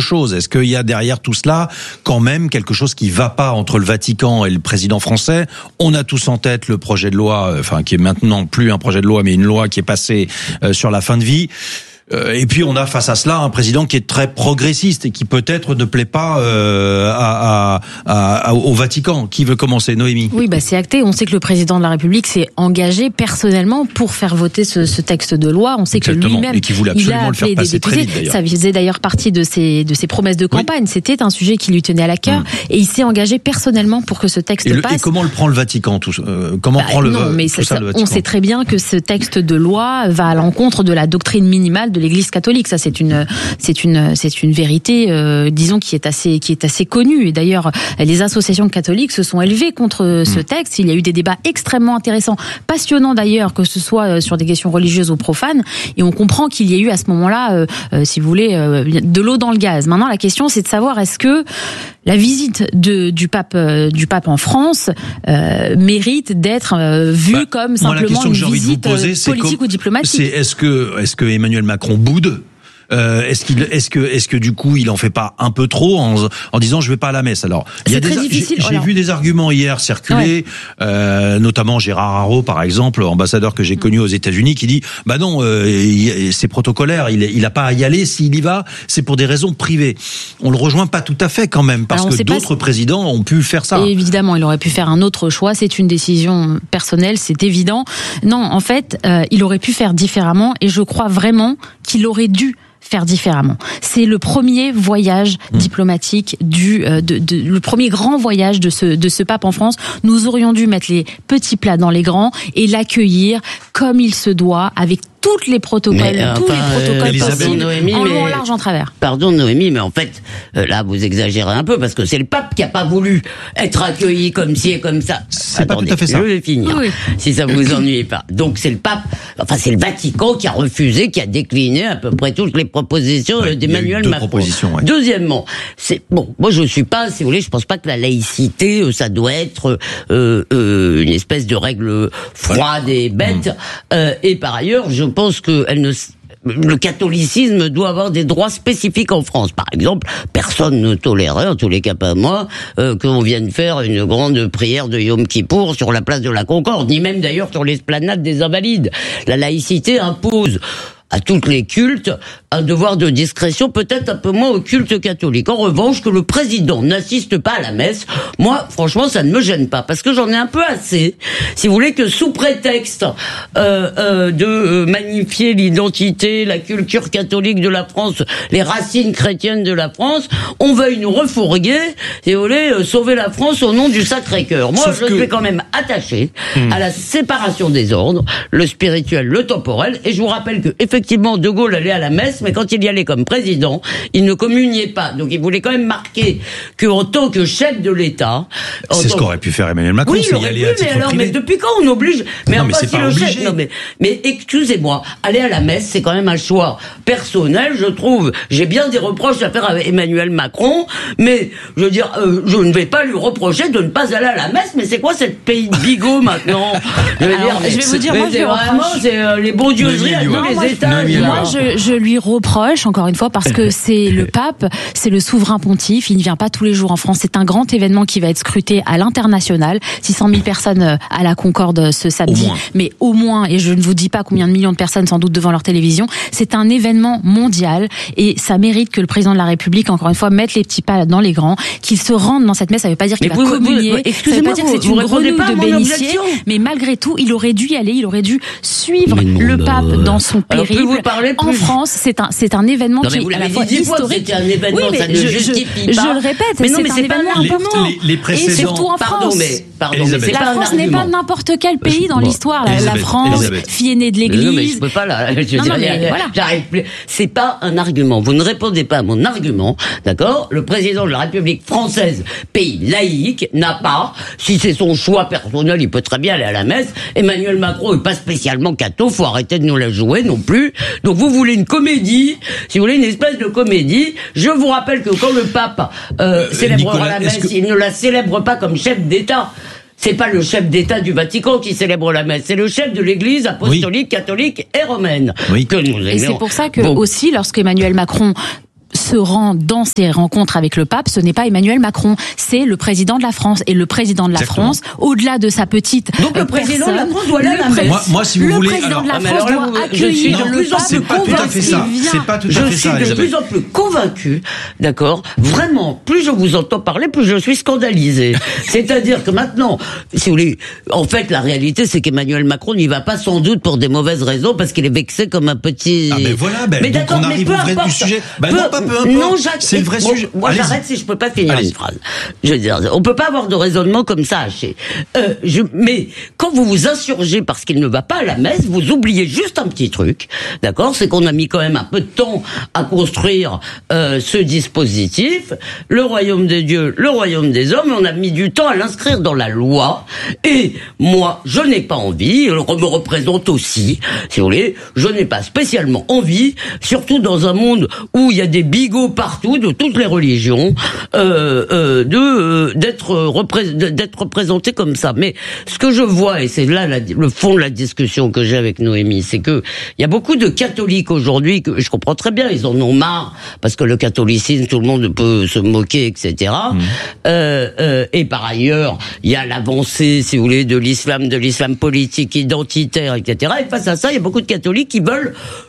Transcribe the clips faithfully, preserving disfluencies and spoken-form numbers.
chose. Est-ce qu'il y a derrière tout cela quand même quelque chose qui va pas entre le Vatican et le président français? On a tous en tête le projet de loi, enfin qui est maintenant plus un projet de loi, mais une loi qui est passée euh, sur la fin de vie. Et puis on a face à cela un président qui est très progressiste et qui peut-être ne plaît pas euh, à, à, à, au Vatican. Qui veut commencer, Noémie? Oui, bah c'est acté. On sait que le président de la République s'est engagé personnellement pour faire voter ce, ce texte de loi. On sait Exactement. que lui-même, et qui voulait absolument le faire passer très vite, d'ailleurs. Ça faisait d'ailleurs partie de ses de ses promesses de campagne. Oui. C'était un sujet qui lui tenait à la cœur, mmh. et il s'est engagé personnellement pour que ce texte et le, passe. Et comment le prend le Vatican tout, euh, Comment bah, prend le, non, mais tout ça, ça, le Vatican? On sait très bien que ce texte de loi va à l'encontre de la doctrine minimale de l'Église catholique. Ça, c'est une, c'est une, c'est une vérité, euh, disons, qui est assez, qui est assez connue. Et d'ailleurs, les associations catholiques se sont élevées contre ce texte. Il y a eu des débats extrêmement intéressants, passionnants d'ailleurs, que ce soit sur des questions religieuses ou profanes. Et on comprend qu'il y a eu à ce moment-là, euh, euh, si vous voulez, euh, de l'eau dans le gaz. Maintenant, la question, c'est de savoir est-ce que la visite de, du pape, euh, du pape en France euh, mérite d'être euh, vue bah, comme simplement moi, une visite poser, politique ou diplomatique. C'est est-ce que, est-ce que Emmanuel Macron boude? Euh, est-ce qu'il, est-ce que, est-ce que du coup, il en fait pas un peu trop en, en disant je vais pas à la messe? Alors, il y a des, j'ai, j'ai vu des arguments hier circuler, ouais. euh, notamment Gérard Haro, par exemple, ambassadeur que j'ai connu aux États-Unis, qui dit bah non, euh, c'est protocolaire, il, il a pas à y aller. S'il y va, c'est pour des raisons privées. On le rejoint pas tout à fait quand même, parce que d'autres si... présidents ont pu faire ça. Et évidemment, il aurait pu faire un autre choix. C'est une décision personnelle, c'est évident. Non, en fait, euh, il aurait pu faire différemment, et je crois vraiment qu'il aurait dû faire différemment. C'est le premier voyage mmh. diplomatique du, euh, de, de, le premier grand voyage de ce, de ce pape en France. Nous aurions dû mettre les petits plats dans les grands et l'accueillir comme il se doit, avec toutes les protocoles, mais, tous enfin, les protocoles euh, possibles, Noémie, en long, en large, en travers. Pardon Noémie, mais en fait, euh, là vous exagérez un peu, parce que c'est le pape qui a pas voulu être accueilli comme ci et comme ça. C'est Attendez, pas tout à fait ça. Je vais finir, oui. si ça vous ennuie pas. Donc c'est le pape, enfin c'est le Vatican qui a refusé, qui a décliné à peu près toutes les propositions ouais, d'Emmanuel Macron. Ouais. Deuxièmement, c'est bon, moi je suis pas, si vous voulez, je pense pas que la laïcité, ça doit être euh, euh, une espèce de règle froide et bête. Mmh. Euh, et par ailleurs, je Je pense que elle ne, le catholicisme doit avoir des droits spécifiques en France. Par exemple, personne ne tolérerait, en tous les cas pas moi, euh, qu'on vienne faire une grande prière de Yom Kippour sur la place de la Concorde, ni même d'ailleurs sur l'esplanade des Invalides. La laïcité impose à tous les cultes un devoir de discrétion, peut-être un peu moins au culte catholique. En revanche, que le président n'assiste pas à la messe, moi, franchement, ça ne me gêne pas, parce que j'en ai un peu assez, si vous voulez, que sous prétexte euh, euh, de euh, magnifier l'identité, la culture catholique de la France, les racines chrétiennes de la France, on veuille nous refourguer, si vous voulez, euh, sauver la France au nom du Sacré-Cœur. Moi, Sauf je que... suis quand même attaché mmh. à la séparation des ordres, le spirituel, le temporel, et je vous rappelle que, effectivement, De Gaulle allait à la messe, mais quand il y allait comme président, il ne communiait pas. Donc il voulait quand même marquer qu'en tant que chef de l'État... C'est ce qu'aurait pu faire Emmanuel Macron, oui, s'il y allait à titre mais alors, privé. Mais depuis quand on oblige mais Non, mais enfin, c'est si pas le obligé. Chef, non, mais, mais excusez-moi, aller à la messe, c'est quand même un choix personnel, je trouve. J'ai bien des reproches à faire à Emmanuel Macron, mais je veux dire, euh, je ne vais pas lui reprocher de ne pas aller à la messe, mais c'est quoi cette pays de bigot maintenant? Je, veux alors, dire, je vais vous dire, mais moi, c'est je vraiment, c'est euh, les bondieuseries à tous les étages. Moi, je, je lui reproche, encore une fois, parce que c'est le pape, c'est le souverain pontife, il ne vient pas tous les jours en France, c'est un grand événement qui va être scruté à l'international, six cent mille personnes à la Concorde ce samedi, au mais au moins, et je ne vous dis pas combien de millions de personnes sans doute devant leur télévision, c'est un événement mondial, et ça mérite que le président de la République, encore une fois, mette les petits pas dans les grands, qu'il se rende dans cette messe, ça ne veut pas dire qu'il mais va vous, communier, vous, vous, ça ne veut pas dire que c'est une grenouille de bénitier, mais malgré tout, il aurait dû y aller, il aurait dû suivre non, le pape non, dans son périple en France, c'est un, c'est un événement non, qui est à la fois historique. C'était un événement, oui, ça ne je, justifie je, pas. Je le répète, mais non, c'est mais un c'est événement pas un peu moins. Les, les précédents... Et surtout en pardon, France. Mais, pardon, mais c'est la pas France un n'est pas n'importe quel pays dans bon, l'histoire. La, la France, Elisabeth. Fille aînée de l'Église. Mais non, mais je peux pas là. Je non, non, mais mais, voilà. J'arrive plus. C'est pas un argument. Vous ne répondez pas à mon argument, d'accord? Le président de la République française, pays laïque, n'a pas, si c'est son choix personnel, il peut très bien aller à la messe. Emmanuel Macron est pas spécialement catho, faut arrêter de nous la jouer non plus. Donc vous voulez une comédie, si vous voulez une espèce de comédie. Je vous rappelle que quand le pape euh, célébrera Nicolas, la messe, que... il ne la célèbre pas comme chef d'État. C'est pas le chef d'État du Vatican qui célèbre la messe, c'est le chef de l'Église apostolique, oui. catholique et romaine. Oui. Que nous et c'est pour ça que bon. aussi, lorsqu'Emmanuel Macron se rend dans ces rencontres avec le pape, ce n'est pas Emmanuel Macron, c'est le président de la France. Et le président de la Exactement. France, au-delà de sa petite Donc le président personne, de la France doit aller à la messe. Moi, moi, si vous le voulez, président alors, de la ah, France alors, doit là, accueillir je suis de plus en plus convaincu. C'est pas tout à fait ça. Je suis ça, de Elisabeth. plus en plus convaincu, d'accord. Vraiment, plus je vous entends parler, plus je suis scandalisé. C'est-à-dire que maintenant, si vous voulez, en fait, la réalité, c'est qu'Emmanuel Macron n'y va pas sans doute pour des mauvaises raisons, parce qu'il est vexé comme un petit. Ah ben voilà, ben, mais donc d'accord, on arrive mais peu au vrai importe. du sujet. Ben peu, non, pas peu importe. Non, Jacques, c'est le vrai bon, sujet. Moi, Allez-y. j'arrête si je peux pas finir Allez-y. une phrase. Je veux dire, on peut pas avoir de raisonnement comme ça. Haché. Euh, je, mais quand vous vous insurgez parce qu'il ne va pas à la messe, vous oubliez juste un petit truc, d'accord. C'est qu'on a mis quand même un peu de temps à construire euh, ce dispositif, le royaume des dieux, le royaume des hommes. On a mis du temps à l'inscrire dans la loi. Et moi, je n'ai pas envie. On me représente aussi, si vous voulez. Je n'ai pas spécialement envie, surtout dans un monde où il y a des bigots partout de toutes les religions, euh, euh, de euh, d'être repré- d'être représenté comme ça. Mais ce que je vois, et c'est là la, le fond de la discussion que j'ai avec Noémie, c'est que il y a beaucoup de catholiques aujourd'hui que je comprends très bien, ils en ont marre parce que le catholicisme, tout le monde peut se moquer, et cetera. Mmh. Euh, euh, et par ailleurs, il y a l'avancée, si vous voulez, de l'islam, de l'islam politique, identitaire, et cetera. Et face à ça, il y a beaucoup de catholiques qui veulent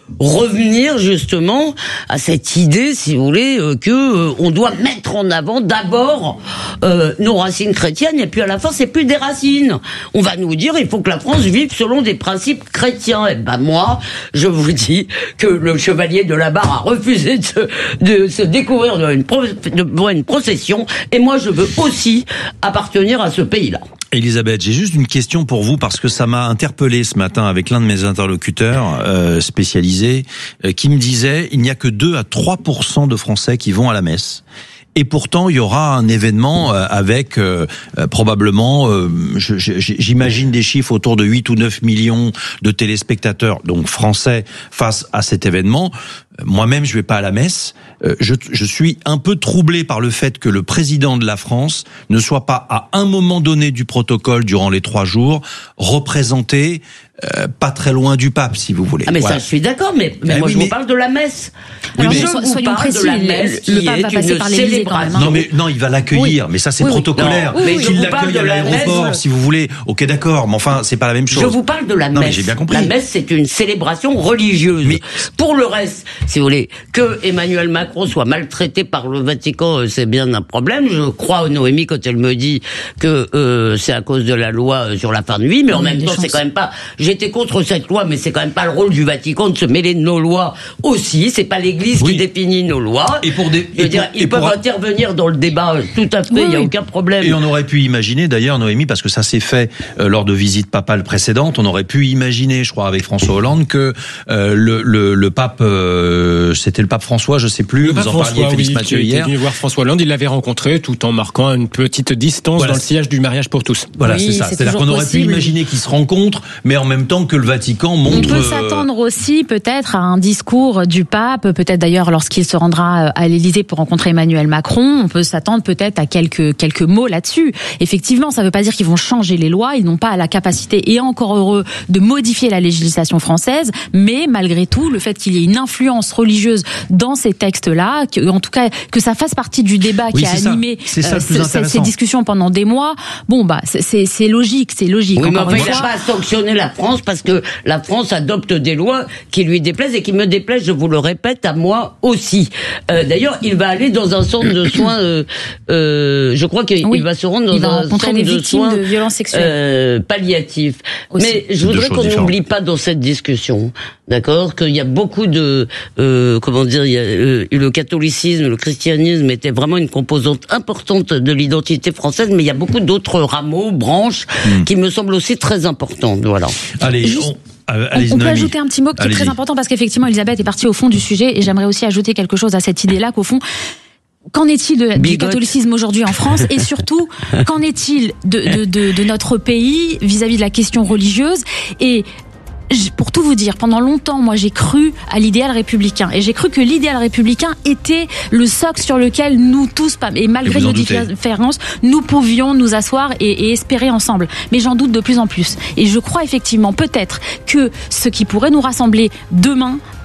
revenir justement à cette idée, si vous voulez, euh, que euh, on doit mettre en avant d'abord euh, nos racines chrétiennes, et puis à la fin c'est plus des racines. On va nous dire il faut que la France vive selon des principes chrétiens. Et ben moi, je vous dis que le chevalier de la Barre a refusé de se, de se découvrir devant une, pro, devant une procession, et moi je veux aussi appartenir à ce pays-là. Elisabeth, j'ai juste une question pour vous parce que ça m'a interpellé ce matin avec l'un de mes interlocuteurs euh, spécialisés euh, qui me disait il n'y a que deux à trois pour cent de Français qui vont à la messe. Et pourtant, il y aura un événement euh, avec euh, euh, probablement, euh, je, je, j'imagine des chiffres autour de huit ou neuf millions de téléspectateurs, donc français, face à cet événement. Moi-même, je vais pas à la messe. Euh, je, je suis un peu troublé par le fait que le président de la France ne soit pas, à un moment donné du protocole, durant les trois jours, représenté euh, pas très loin du pape, si vous voulez. Ah mais voilà. Ça, je suis d'accord, mais, mais ben moi, oui, je mais... vous parle de la messe. Alors, oui, mais je so, vous soyons parle précis, de la messe le, le pape va passer par l'Élysée quand même. Non, mais non, il va l'accueillir, oui. mais ça c'est oui, protocolaire. Non, mais qu'il l'accueille à l'aéroport, messe... si vous voulez. Ok, d'accord, mais enfin, c'est pas la même chose. Je vous parle de la non, messe. Mais j'ai bien compris. La messe, c'est une célébration religieuse. Mais... Pour le reste, si vous voulez, que Emmanuel Macron soit maltraité par le Vatican, c'est bien un problème. Je crois à Noémie quand elle me dit que euh, c'est à cause de la loi sur la fin de vie, mais en même temps, c'est quand même pas. J'étais contre cette loi, mais c'est quand même pas le rôle du Vatican de se mêler de nos lois aussi. C'est pas l'Église oui. qui définit nos lois. Et pour des, Je veux dire, ils peuvent pour... intervenir dans le débat, tout à fait. Il oui, y a oui. aucun problème. Et on aurait pu imaginer, d'ailleurs, Noémie, parce que ça s'est fait euh, lors de visites papales précédentes, on aurait pu imaginer, je crois, avec François Hollande, que euh, le, le, le pape, euh, c'était le pape François, je sais plus. Le vous pape en François, parliez, Félix oui, Mathieu, qui hier. était venu voir François Hollande, il l'avait rencontré, tout en marquant une petite distance voilà. dans le sillage du mariage pour tous. Voilà, oui, c'est ça. C'est C'est-à-dire qu'on aurait possible. pu imaginer qu'ils se rencontrent, mais en même temps que le Vatican montre. On peut s'attendre aussi peut-être à un discours du pape, peut-être d'ailleurs lorsqu'il se rendra à l'Élysée pour rencontrer Emmanuel Macron, on peut s'attendre peut-être à quelques quelques mots là-dessus. Effectivement, ça ne veut pas dire qu'ils vont changer les lois, ils n'ont pas la capacité, et encore heureux, de modifier la législation française, mais malgré tout, le fait qu'il y ait une influence religieuse dans ces textes-là, que, en tout cas que ça fasse partie du débat oui, qui a animé ça. Ça, euh, ces discussions pendant des mois, bon bah c'est, c'est logique, c'est logique. Oui, mais enfin, il fois. n'a pas sanctionné la France parce que la France adopte des lois qui lui déplaisent et qui me déplaisent, je vous le répète, à moi aussi. Euh, d'ailleurs, il va aller dans un centre de soins, euh, euh, je crois qu'il oui, va se rendre dans un centre des de soins de violences sexuelles euh, palliatifs. Aussi. Mais je voudrais qu'on n'oublie pas dans cette discussion, d'accord, qu'il y a beaucoup de, euh, comment dire, il y a, euh, le catholicisme, le christianisme était vraiment une composante importante de l'identité française, mais il y a beaucoup d'autres rameaux, branches, mmh. qui me semblent aussi très importantes. Voilà. Allez, Juste... on... Euh, allez, on peut ajouter un petit mot qui Allez-y. est très important parce qu'effectivement Elisabeth est partie au fond du sujet et j'aimerais aussi ajouter quelque chose à cette idée-là qu'au fond, qu'en est-il de, du catholicisme aujourd'hui en France et surtout qu'en est-il de, de, de, de notre pays vis-à-vis de la question religieuse? Et pour tout vous dire, pendant longtemps, moi, j'ai cru à l'idéal républicain. Et j'ai cru que l'idéal républicain était le socle sur lequel nous tous, et malgré nos différences, nous pouvions nous asseoir et, et espérer ensemble. Mais j'en doute de plus en plus. Et je crois effectivement, peut-être, que ce qui pourrait nous rassembler demain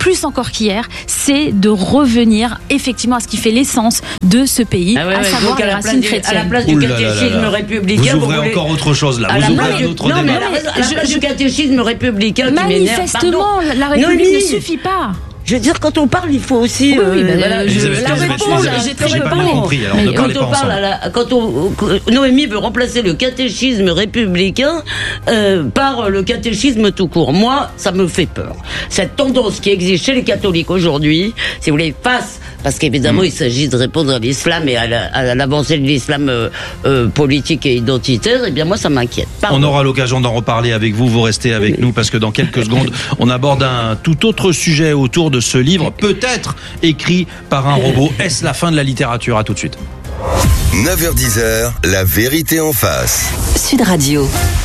plus encore qu'hier, c'est de revenir effectivement à ce qui fait l'essence de ce pays, ah ouais, à ouais, savoir les racines chrétiennes. À la place du catéchisme républicain, vous ouvrez vous voulez... encore autre chose là. Vous ouvrez un autre non, débat. Mais à la place je, du catéchisme républicain qui m'énerve. Manifestement, la République non, ne suffit pas. Je veux dire, quand on parle, il faut aussi. Oui, euh, ben voilà, je, je, la réponse, j'ai très pas bien compris. Alors, mais quand on parle, à la, quand on, Noémie veut remplacer le catéchisme républicain euh, par le catéchisme tout court. Moi, ça me fait peur. Cette tendance qui existe chez les catholiques aujourd'hui, si vous voulez, face, parce qu'évidemment, mmh. il s'agit de répondre à l'islam et à, la, à l'avancée de l'islam euh, euh, politique et identitaire. Eh bien, moi, ça m'inquiète. Pardon. On aura l'occasion d'en reparler avec vous. Vous restez avec oui. nous parce que dans quelques secondes, on aborde un tout autre sujet autour de ce livre, peut-être écrit par un robot. Est-ce la fin de la littérature? À tout de suite. neuf heures dix, la vérité en face. Sud Radio.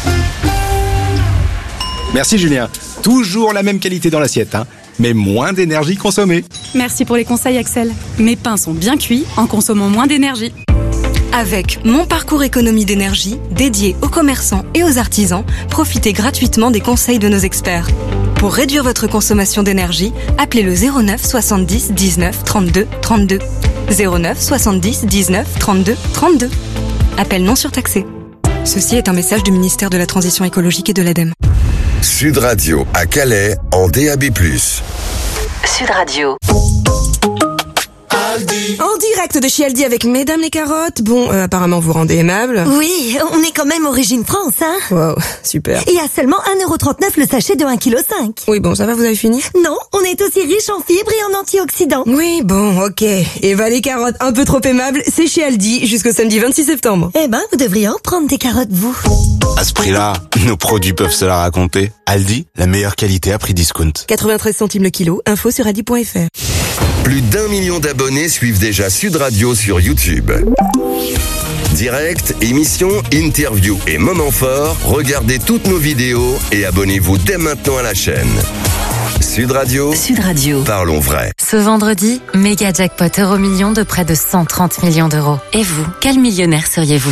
Merci Julien. Toujours la même qualité dans l'assiette, hein, mais moins d'énergie consommée. Merci pour les conseils Axel. Mes pains sont bien cuits en consommant moins d'énergie. Avec Mon Parcours Économie d'énergie, dédié aux commerçants et aux artisans, profitez gratuitement des conseils de nos experts. Pour réduire votre consommation d'énergie, appelez le zéro neuf soixante-dix dix-neuf trente-deux trente-deux. zéro neuf soixante-dix dix-neuf trente-deux trente-deux. Appel non surtaxé. Ceci est un message du ministère de la Transition écologique et de l'ADEME. Sud Radio à Calais en D A B plus. Sud Radio. En direct de chez Aldi avec Mesdames les carottes. Bon, euh, apparemment vous rendez aimable. Oui, on est quand même origine France, hein. Wow, super. Et à seulement un euro trente-neuf le sachet de un virgule cinq kilos. Oui, bon, ça va, vous avez fini? Non, on est aussi riche en fibres et en antioxydants. Oui, bon, ok. Eva les carottes, un peu trop aimables, c'est chez Aldi jusqu'au samedi vingt-six septembre. Eh ben, vous devriez en prendre des carottes, vous. À ce prix-là, nos produits peuvent se la raconter. Aldi, la meilleure qualité à prix discount. quatre-vingt-treize centimes le kilo, info sur aldi point f r. Plus d'un million d'abonnés suivent déjà Sud Radio sur YouTube. Direct, émissions, interviews et moments forts, regardez toutes nos vidéos et abonnez-vous dès maintenant à la chaîne. Sud Radio. Sud Radio. Parlons vrai. Ce vendredi, méga jackpot euro million de près de cent trente millions d'euros. Et vous, quel millionnaire seriez-vous?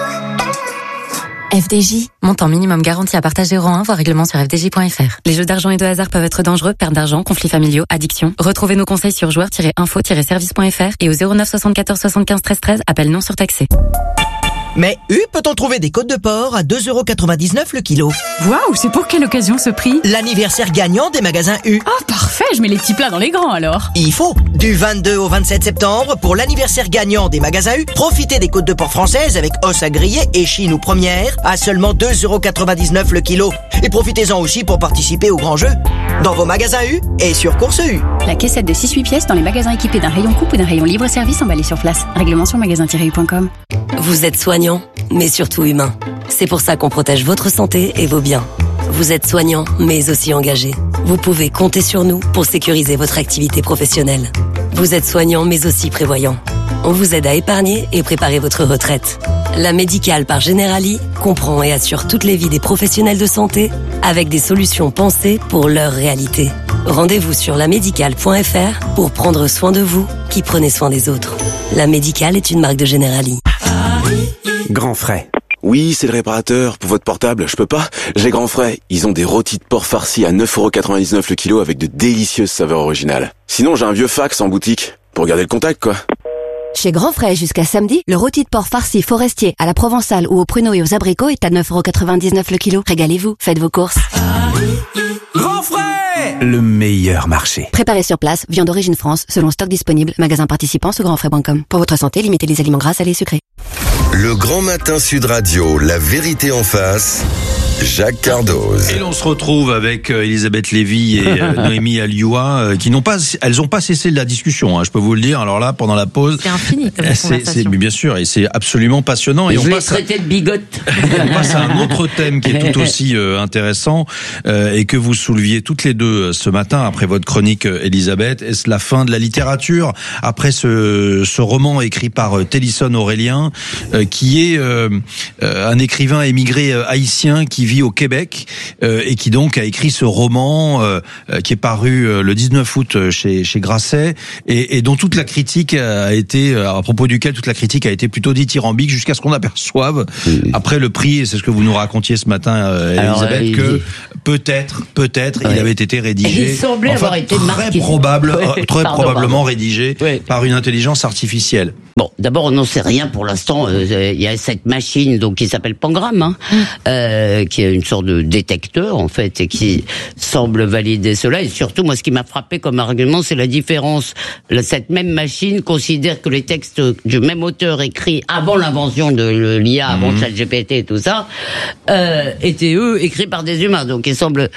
F D J. Montant minimum garanti à partager euro un, voire règlement sur f d j point f r. Les jeux d'argent et de hasard peuvent être dangereux, perte d'argent, conflits familiaux, addiction. Retrouvez nos conseils sur joueurs tiret info tiret service point f r et au zéro neuf soixante-quatorze soixante-quinze treize treize, appel non surtaxé. Mais U peut-on trouver des côtes de porc à deux euros quatre-vingt-dix-neuf le kilo. Waouh, c'est pour quelle occasion ce prix? L'anniversaire gagnant des magasins U. Ah, parfait, je mets les petits plats dans les grands alors. Il faut. Du vingt-deux au vingt-sept septembre, pour l'anniversaire gagnant des magasins U, profitez des côtes de porc françaises avec os à griller, échine ou première à seulement deux euros quatre-vingt-dix-neuf le kilo. Et profitez-en aussi pour participer au grand jeu. Dans vos magasins U et sur Course U. La caissette de six huit pièces dans les magasins équipés d'un rayon coupe ou d'un rayon libre-service emballé sur place. Règlement sur magasin tiret u point com. Vous êtes soignant, mais surtout humain. C'est pour ça qu'on protège votre santé et vos biens. Vous êtes soignant, mais aussi engagé. Vous pouvez compter sur nous pour sécuriser votre activité professionnelle. Vous êtes soignant, mais aussi prévoyant. On vous aide à épargner et préparer votre retraite. La Médicale par Generali comprend et assure toutes les vies des professionnels de santé avec des solutions pensées pour leur réalité. Rendez-vous sur la médicale point f r pour prendre soin de vous qui prenez soin des autres. La Médicale est une marque de Generali. Grand Frais. Oui, c'est le réparateur. Pour votre portable, je peux pas. J'ai Grand Frais. Ils ont des rôtis de porc farcis à neuf euros quatre-vingt-dix-neuf le kilo avec de délicieuses saveurs originales. Sinon, j'ai un vieux fax en boutique. Pour garder le contact, quoi. Chez Grand Frais, jusqu'à samedi, le rôti de porc farci forestier à la provençale ou aux pruneaux et aux abricots est à neuf euros quatre-vingt-dix-neuf le kilo. Régalez-vous, faites vos courses. Grand Frais, le meilleur marché. Préparé sur place, viande d'origine France, selon stock disponible, magasin participant sous grandfrais point com. Pour votre santé, limitez les aliments gras, salés et sucrés. Le Grand Matin Sud Radio, la vérité en face, Jacques Cardoz. Et l'on se retrouve avec euh, Elisabeth Lévy et euh, Noémie Alioua, euh, qui n'ont pas, elles ont pas cessé de la discussion, hein, je peux vous le dire. Alors là, pendant la pause, c'est infini comme c'est, c'est bien sûr, et c'est absolument passionnant. Et, et on je passe l'ai traité de bigote. On passe à un autre thème qui est tout aussi euh, intéressant euh, et que vous souleviez toutes les deux ce matin après votre chronique, euh, Elisabeth. Est-ce la fin de la littérature après ce, ce roman écrit par euh, Télisson Aurélien, euh, qui est euh, euh, un écrivain émigré euh, haïtien qui vit au Québec euh, et qui donc a écrit ce roman euh, qui est paru euh, le dix-neuf août chez chez Grasset et, et dont toute la critique a été à propos duquel toute la critique a été plutôt dithyrambique jusqu'à ce qu'on aperçoive oui. après le prix, et c'est ce que vous nous racontiez ce matin, euh, Alors, Elisabeth, euh, que peut-être peut-être ouais. il avait été rédigé. Il semblait enfin, avoir été très marqué. probable, ouais. très Pardon, probablement pardon. rédigé ouais. par une intelligence artificielle. Bon, d'abord, on n'en sait rien pour l'instant. Il euh, y a cette machine donc qui s'appelle Pangram, hein, mm. euh, qui est une sorte de détecteur en fait, et qui semble valider cela. Et surtout, moi, ce qui m'a frappé comme argument, c'est la différence. Cette même machine considère que les textes du même auteur écrits avant l'invention de l'I A, avant mm. ChatGPT et tout ça, euh, étaient eux écrits par des humains. Donc, il semble,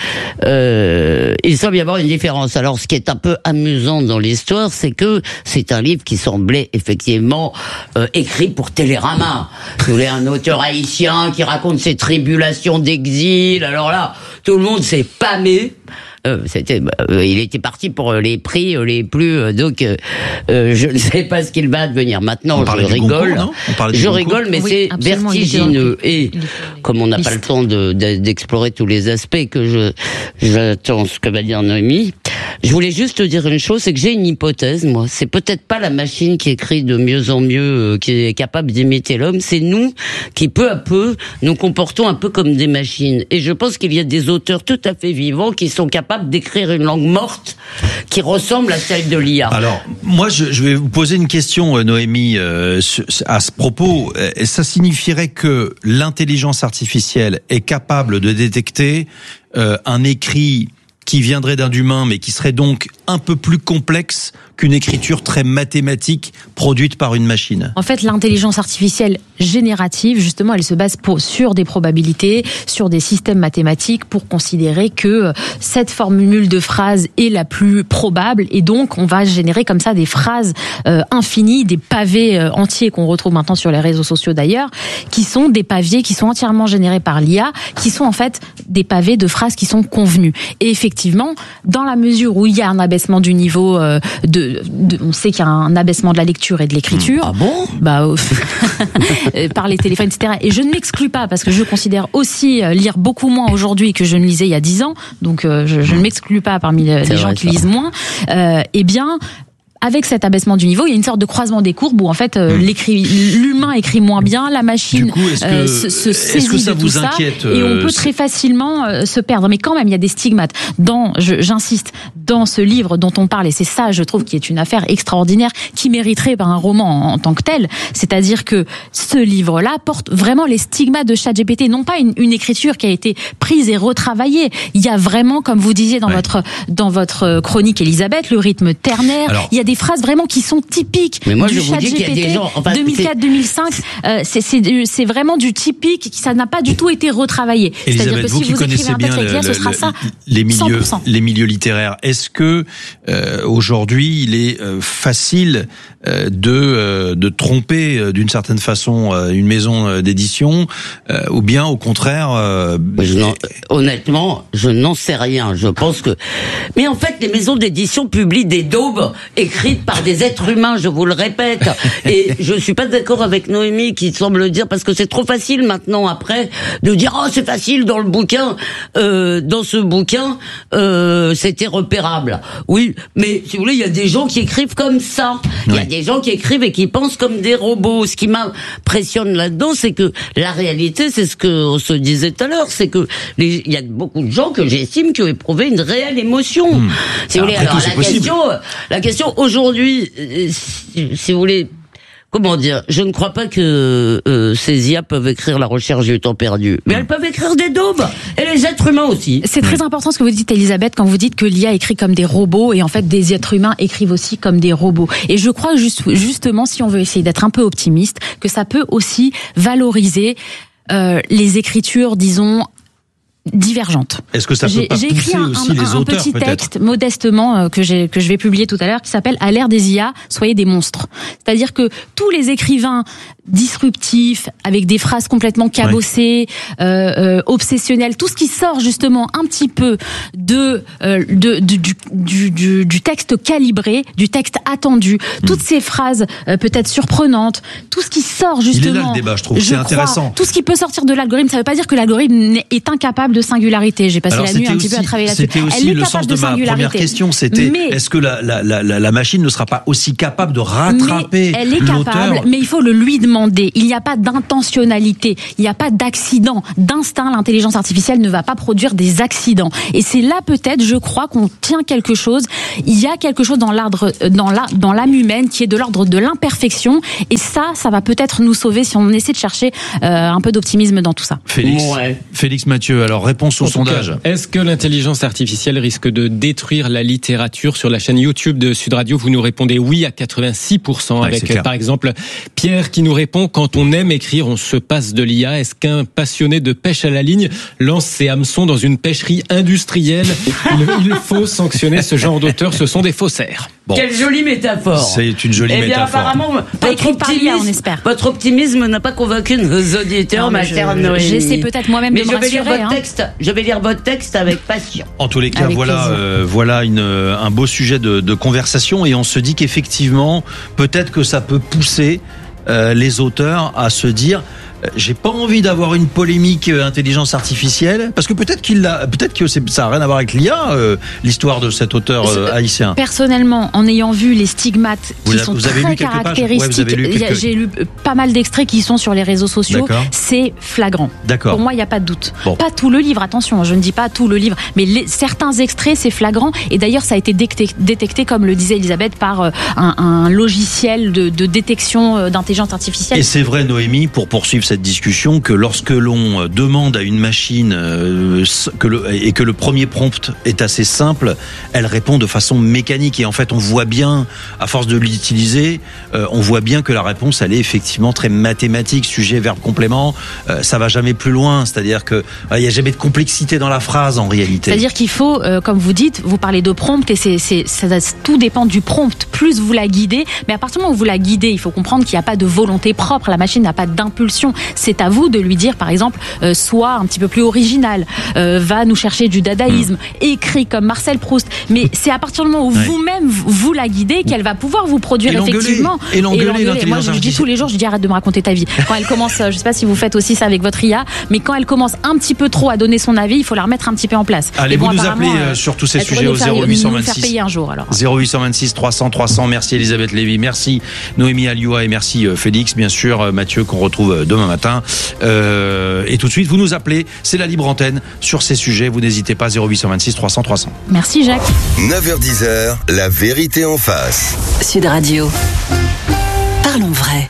euh, il semble y avoir une différence. Alors, ce qui est un peu amusant dans l'histoire, c'est que c'est un livre qui semblait effectivement Euh, écrit pour Télérama. Vous voulez un auteur haïtien qui raconte ses tribulations d'exil. Alors là, tout le monde s'est pâmé. Euh, c'était, euh, il était parti pour les prix les plus. Euh, donc, euh, euh, je ne sais pas ce qu'il va devenir. Maintenant, je rigole. Concours, je rigole, mais oui, c'est vertigineux. Et comme on n'a pas le temps de, de, d'explorer tous les aspects, que je j'attends ce que va dire Noémie. Je voulais juste te dire une chose, c'est que j'ai une hypothèse, moi. C'est peut-être pas la machine qui écrit de mieux en mieux, euh, qui est capable d'imiter l'homme. C'est nous qui, peu à peu, nous comportons un peu comme des machines. Et je pense qu'il y a des auteurs tout à fait vivants qui sont capables d'écrire une langue morte qui ressemble à celle de l'I A. Alors, moi, je, je vais vous poser une question, Noémie, euh, à ce propos. Ça signifierait que l'intelligence artificielle est capable de détecter euh, un écrit qui viendrait d'un humain, mais qui serait donc un peu plus complexe qu'une écriture très mathématique produite par une machine. En fait, l'intelligence artificielle générative, justement, elle se base pour, sur des probabilités, sur des systèmes mathématiques pour considérer que cette formule de phrase est la plus probable, et donc on va générer comme ça des phrases euh, infinies, des pavés euh, entiers qu'on retrouve maintenant sur les réseaux sociaux d'ailleurs, qui sont des pavés qui sont entièrement générés par l'I A, qui sont en fait des pavés de phrases qui sont convenues. Et effectivement, dans la mesure où il y a un abaissement du niveau euh, de, de, on sait qu'il y a un abaissement de la lecture et de l'écriture. Ah bon ? Bah, euh, par les téléphones, et cetera. Et je ne m'exclus pas, parce que je considère aussi lire beaucoup moins aujourd'hui que je ne lisais il y a dix ans. Donc, euh, je, je ne m'exclus pas parmi les, les gens qui lisent moins. Euh, eh bien, avec cet abaissement du niveau, il y a une sorte de croisement des courbes où en fait euh, l'écrit, l'humain écrit moins bien, la machine du coup, est-ce que, euh, se, se saisit est-ce que ça de vous tout inquiète, ça, et on peut c'est... très facilement euh, se perdre. Mais quand même, il y a des stigmates. Dans, je, j'insiste, dans ce livre dont on parle, et c'est ça, je trouve, qui est une affaire extraordinaire, qui mériterait ben, un roman en, en tant que tel. C'est-à-dire que ce livre-là porte vraiment les stigmates de ChatGPT, non pas une, une écriture qui a été prise et retravaillée. Il y a vraiment, comme vous disiez dans ouais. votre dans votre chronique, Elisabeth, le rythme ternaire. Alors, il y a des phrases vraiment qui sont typiques. Mais moi, du je vous dis qu'il y a des gens, enfin, deux mille quatre deux mille cinq, euh, c'est, c'est, c'est vraiment du typique, qui ça n'a pas du tout été retravaillé. Elisabeth, C'est-à-dire que vous si qui vous écrivez connaissez un texte bien avec l'I A, ce sera ça, les milieux, cent pour cent. les milieux littéraires, est-ce que euh, aujourd'hui il est euh, facile euh, de euh, de tromper euh, d'une certaine façon euh, une maison euh, d'édition, euh, ou bien au contraire euh, je n'en, honnêtement, je n'en sais rien. Je pense que, mais en fait, les maisons d'édition publient des daubes écrites par des êtres humains, je vous le répète. Et je suis pas d'accord avec Noémie qui semble dire, parce que c'est trop facile maintenant après de dire oh c'est facile dans le bouquin, euh, dans ce bouquin euh, c'était repérable. Oui, mais si vous voulez, il y a des gens qui écrivent comme ça. Il oui. y a des gens qui écrivent et qui pensent comme des robots. Ce qui m'impressionne là-dedans, c'est que la réalité, c'est ce que on se disait tout à l'heure, c'est que les, il y a beaucoup de gens que j'estime qui ont éprouvé une réelle émotion. Mmh. Si vous voulez, alors la possible. question, la question aujourd'hui. Si, si vous voulez, comment dire, je ne crois pas que euh, ces I A peuvent écrire la recherche du temps perdu, mais elles peuvent écrire des daubes, et les êtres humains aussi. C'est très important ce que vous dites, Elisabeth, quand vous dites que l'I A écrit comme des robots, et en fait des êtres humains écrivent aussi comme des robots. Et je crois juste, justement, si on veut essayer d'être un peu optimiste, que ça peut aussi valoriser euh, les écritures, disons, divergentes. Est-ce que ça peut j'ai, pas j'ai écrit pousser un, aussi un, les un auteurs, petit peut-être texte modestement euh, que j'ai que je vais publier tout à l'heure qui s'appelle À l'ère des I A, soyez des monstres. C'est-à-dire que tous les écrivains disruptifs avec des phrases complètement cabossées, ouais. euh, euh, obsessionnelles, tout ce qui sort justement un petit peu de, euh, de, de du, du, du, du texte calibré, du texte attendu, mmh. toutes ces phrases euh, peut-être surprenantes, tout ce qui sort justement. Il est là le débat, je trouve. Je c'est crois, intéressant. Tout ce qui peut sortir de l'algorithme, ça veut pas dire que l'algorithme est incapable de singularité. J'ai passé Alors, la nuit un petit aussi, peu à travailler là-dessus. C'était aussi le sens de, de ma première question. C'était mais, est-ce que la, la, la, la machine ne sera pas aussi capable de rattraper mais elle est l'auteur capable, mais il faut le lui demander. Il n'y a pas d'intentionnalité, il n'y a pas d'accident. D'instinct, l'intelligence artificielle ne va pas produire des accidents. Et c'est là peut-être, je crois, qu'on tient quelque chose. Il y a quelque chose dans l'ordre, dans la, dans l'âme humaine qui est de l'ordre de l'imperfection. Et ça, ça va peut-être nous sauver si on essaie de chercher euh, un peu d'optimisme dans tout ça. Félix, ouais. Félix Mathieu, alors réponse au en sondage. Cas, est-ce que l'intelligence artificielle risque de détruire la littérature? Sur la chaîne YouTube de Sud Radio, vous nous répondez oui à quatre-vingt-six pour cent, ouais, avec par exemple Pierre qui nous répond: quand on aime écrire, on se passe de l'I A. Est-ce qu'un passionné de pêche à la ligne lance ses hameçons dans une pêcherie industrielle? il, il faut sanctionner ce genre d'auteurs, ce sont des faussaires. Bon. Quelle jolie métaphore. C'est une jolie eh bien, métaphore. Apparemment, votre optimisme, on espère. Votre optimisme n'a pas convaincu nos auditeurs, non, ma chère Noémie. J'essaie peut-être moi-même mais de me je vais rassurer. Lire votre hein. texte, je vais lire votre texte avec passion. En tous les cas, avec voilà, euh, voilà une, un beau sujet de, de conversation, et on se dit qu'effectivement, peut-être que ça peut pousser euh, les auteurs à se dire. J'ai pas envie d'avoir une polémique euh, intelligence artificielle, parce que peut-être qu'il l'a, peut-être que c'est, ça a rien à voir avec l'I A, euh, l'histoire de cet auteur euh, haïtien. Personnellement, en ayant vu les stigmates qui vous sont vous avez très lu caractéristiques, ouais, lu quelques... j'ai lu pas mal d'extraits qui sont sur les réseaux sociaux. D'accord. C'est flagrant. D'accord. Pour moi, il n'y a pas de doute. Bon. Pas tout le livre, attention, je ne dis pas tout le livre, mais les, certains extraits, c'est flagrant. Et d'ailleurs, ça a été détecté, détecté, comme le disait Elisabeth, par euh, un, un logiciel de, de détection euh, d'intelligence artificielle. Et c'est vrai, Noémie, pour poursuivre cette discussion, que lorsque l'on demande à une machine euh, que le, et que le premier prompt est assez simple, elle répond de façon mécanique. Et en fait, on voit bien, à force de l'utiliser, euh, on voit bien que la réponse, elle est effectivement très mathématique. Sujet, verbe, complément, euh, ça va jamais plus loin. C'est-à-dire que il euh, y a jamais de complexité dans la phrase en réalité. C'est-à-dire qu'il faut, euh, comme vous dites, vous parlez de prompt et c'est, c'est, ça, tout dépend du prompt. Plus vous la guidez, mais à partir du moment où vous la guidez, il faut comprendre qu'il n'y a pas de volonté propre. La machine n'a pas d'impulsion. C'est à vous de lui dire, par exemple, euh, sois un petit peu plus original, euh, va nous chercher du dadaïsme, mmh. écris comme Marcel Proust. Mais c'est à partir du moment où ouais. vous-même vous la guidez qu'elle va pouvoir vous produire et effectivement. Et l'engueuler, et l'engueuler. Moi, je, je dis tous les jours, je dis arrête de me raconter ta vie. Quand elle commence, je sais pas si vous faites aussi ça avec votre I A, mais quand elle commence un petit peu trop à donner son avis, il faut la remettre un petit peu en place. Allez, bon, vous nous appelez euh, sur tous ces sujets au zéro huit cent vingt-six. Faire payer un jour, alors. zéro huit cent vingt-six trois cents trois cents. Merci Elisabeth Lévy, merci Noémie Alioua et merci euh, Félix, bien sûr euh, Mathieu qu'on retrouve euh, demain matin. Euh, et tout de suite, vous nous appelez, c'est la libre antenne sur ces sujets. Vous n'hésitez pas, zéro huit cent vingt-six trois cents trois cents. Merci Jacques. neuf heures dix, la vérité en face. Sud Radio. Parlons vrai.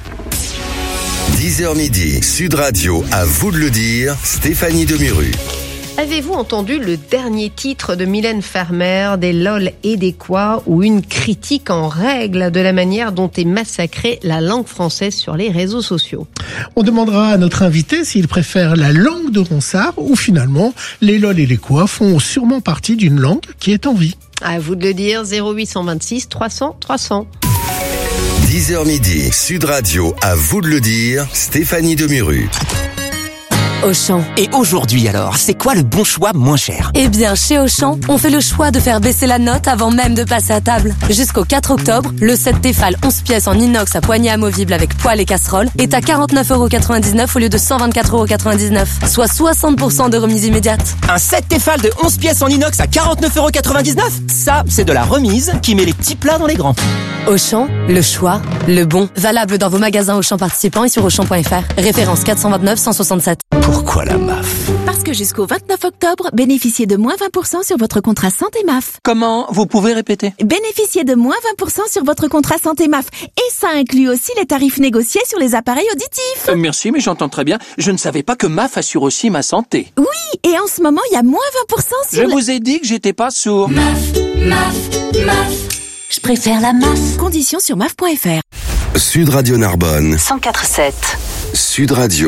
dix heures midi, Sud Radio, à vous de le dire, Stéphanie Demuru. Avez-vous entendu le dernier titre de Mylène Farmer, des lol et des quoi, ou une critique en règle de la manière dont est massacrée la langue française sur les réseaux sociaux? On demandera à notre invité s'il préfère la langue de Ronsard ou finalement les lol et les quoi font sûrement partie d'une langue qui est en vie. À vous de le dire, zéro huit cent vingt-six trois cents trois cents. dix heures midi, Sud Radio, à vous de le dire, Stéphanie Demuru. Auchan. Et aujourd'hui alors, c'est quoi le bon choix moins cher? Eh bien, chez Auchan, on fait le choix de faire baisser la note avant même de passer à table. Jusqu'au quatre octobre, le set Tefal onze pièces en inox à poignée amovible avec poêle et casserole est à quarante-neuf euros quatre-vingt-dix-neuf au lieu de cent vingt-quatre euros quatre-vingt-dix-neuf, soit soixante pour cent de remise immédiate. Un set Tefal de onze pièces en inox à quarante-neuf euros quatre-vingt-dix-neuf? Ça, c'est de la remise qui met les petits plats dans les grands. Auchan, le choix, le bon. Valable dans vos magasins Auchan participants et sur auchan point f r. Référence quatre cent vingt-neuf cent soixante-sept. Pourquoi la M A F? Parce que jusqu'au vingt-neuf octobre, bénéficiez de moins vingt pour cent sur votre contrat santé M A F. Comment? Vous pouvez répéter? Bénéficiez de moins vingt pour cent sur votre contrat santé M A F. Et ça inclut aussi les tarifs négociés sur les appareils auditifs. Euh, merci, mais j'entends très bien. Je ne savais pas que M A F assure aussi ma santé. Oui, et en ce moment, il y a moins vingt pour cent sur... Je le... vous ai dit que j'étais pas sourd. M A F, M A F, M A F. Je préfère la M A F. Conditions sur M A F point f r. Sud Radio Narbonne. cent quatre sept. Sud Radio.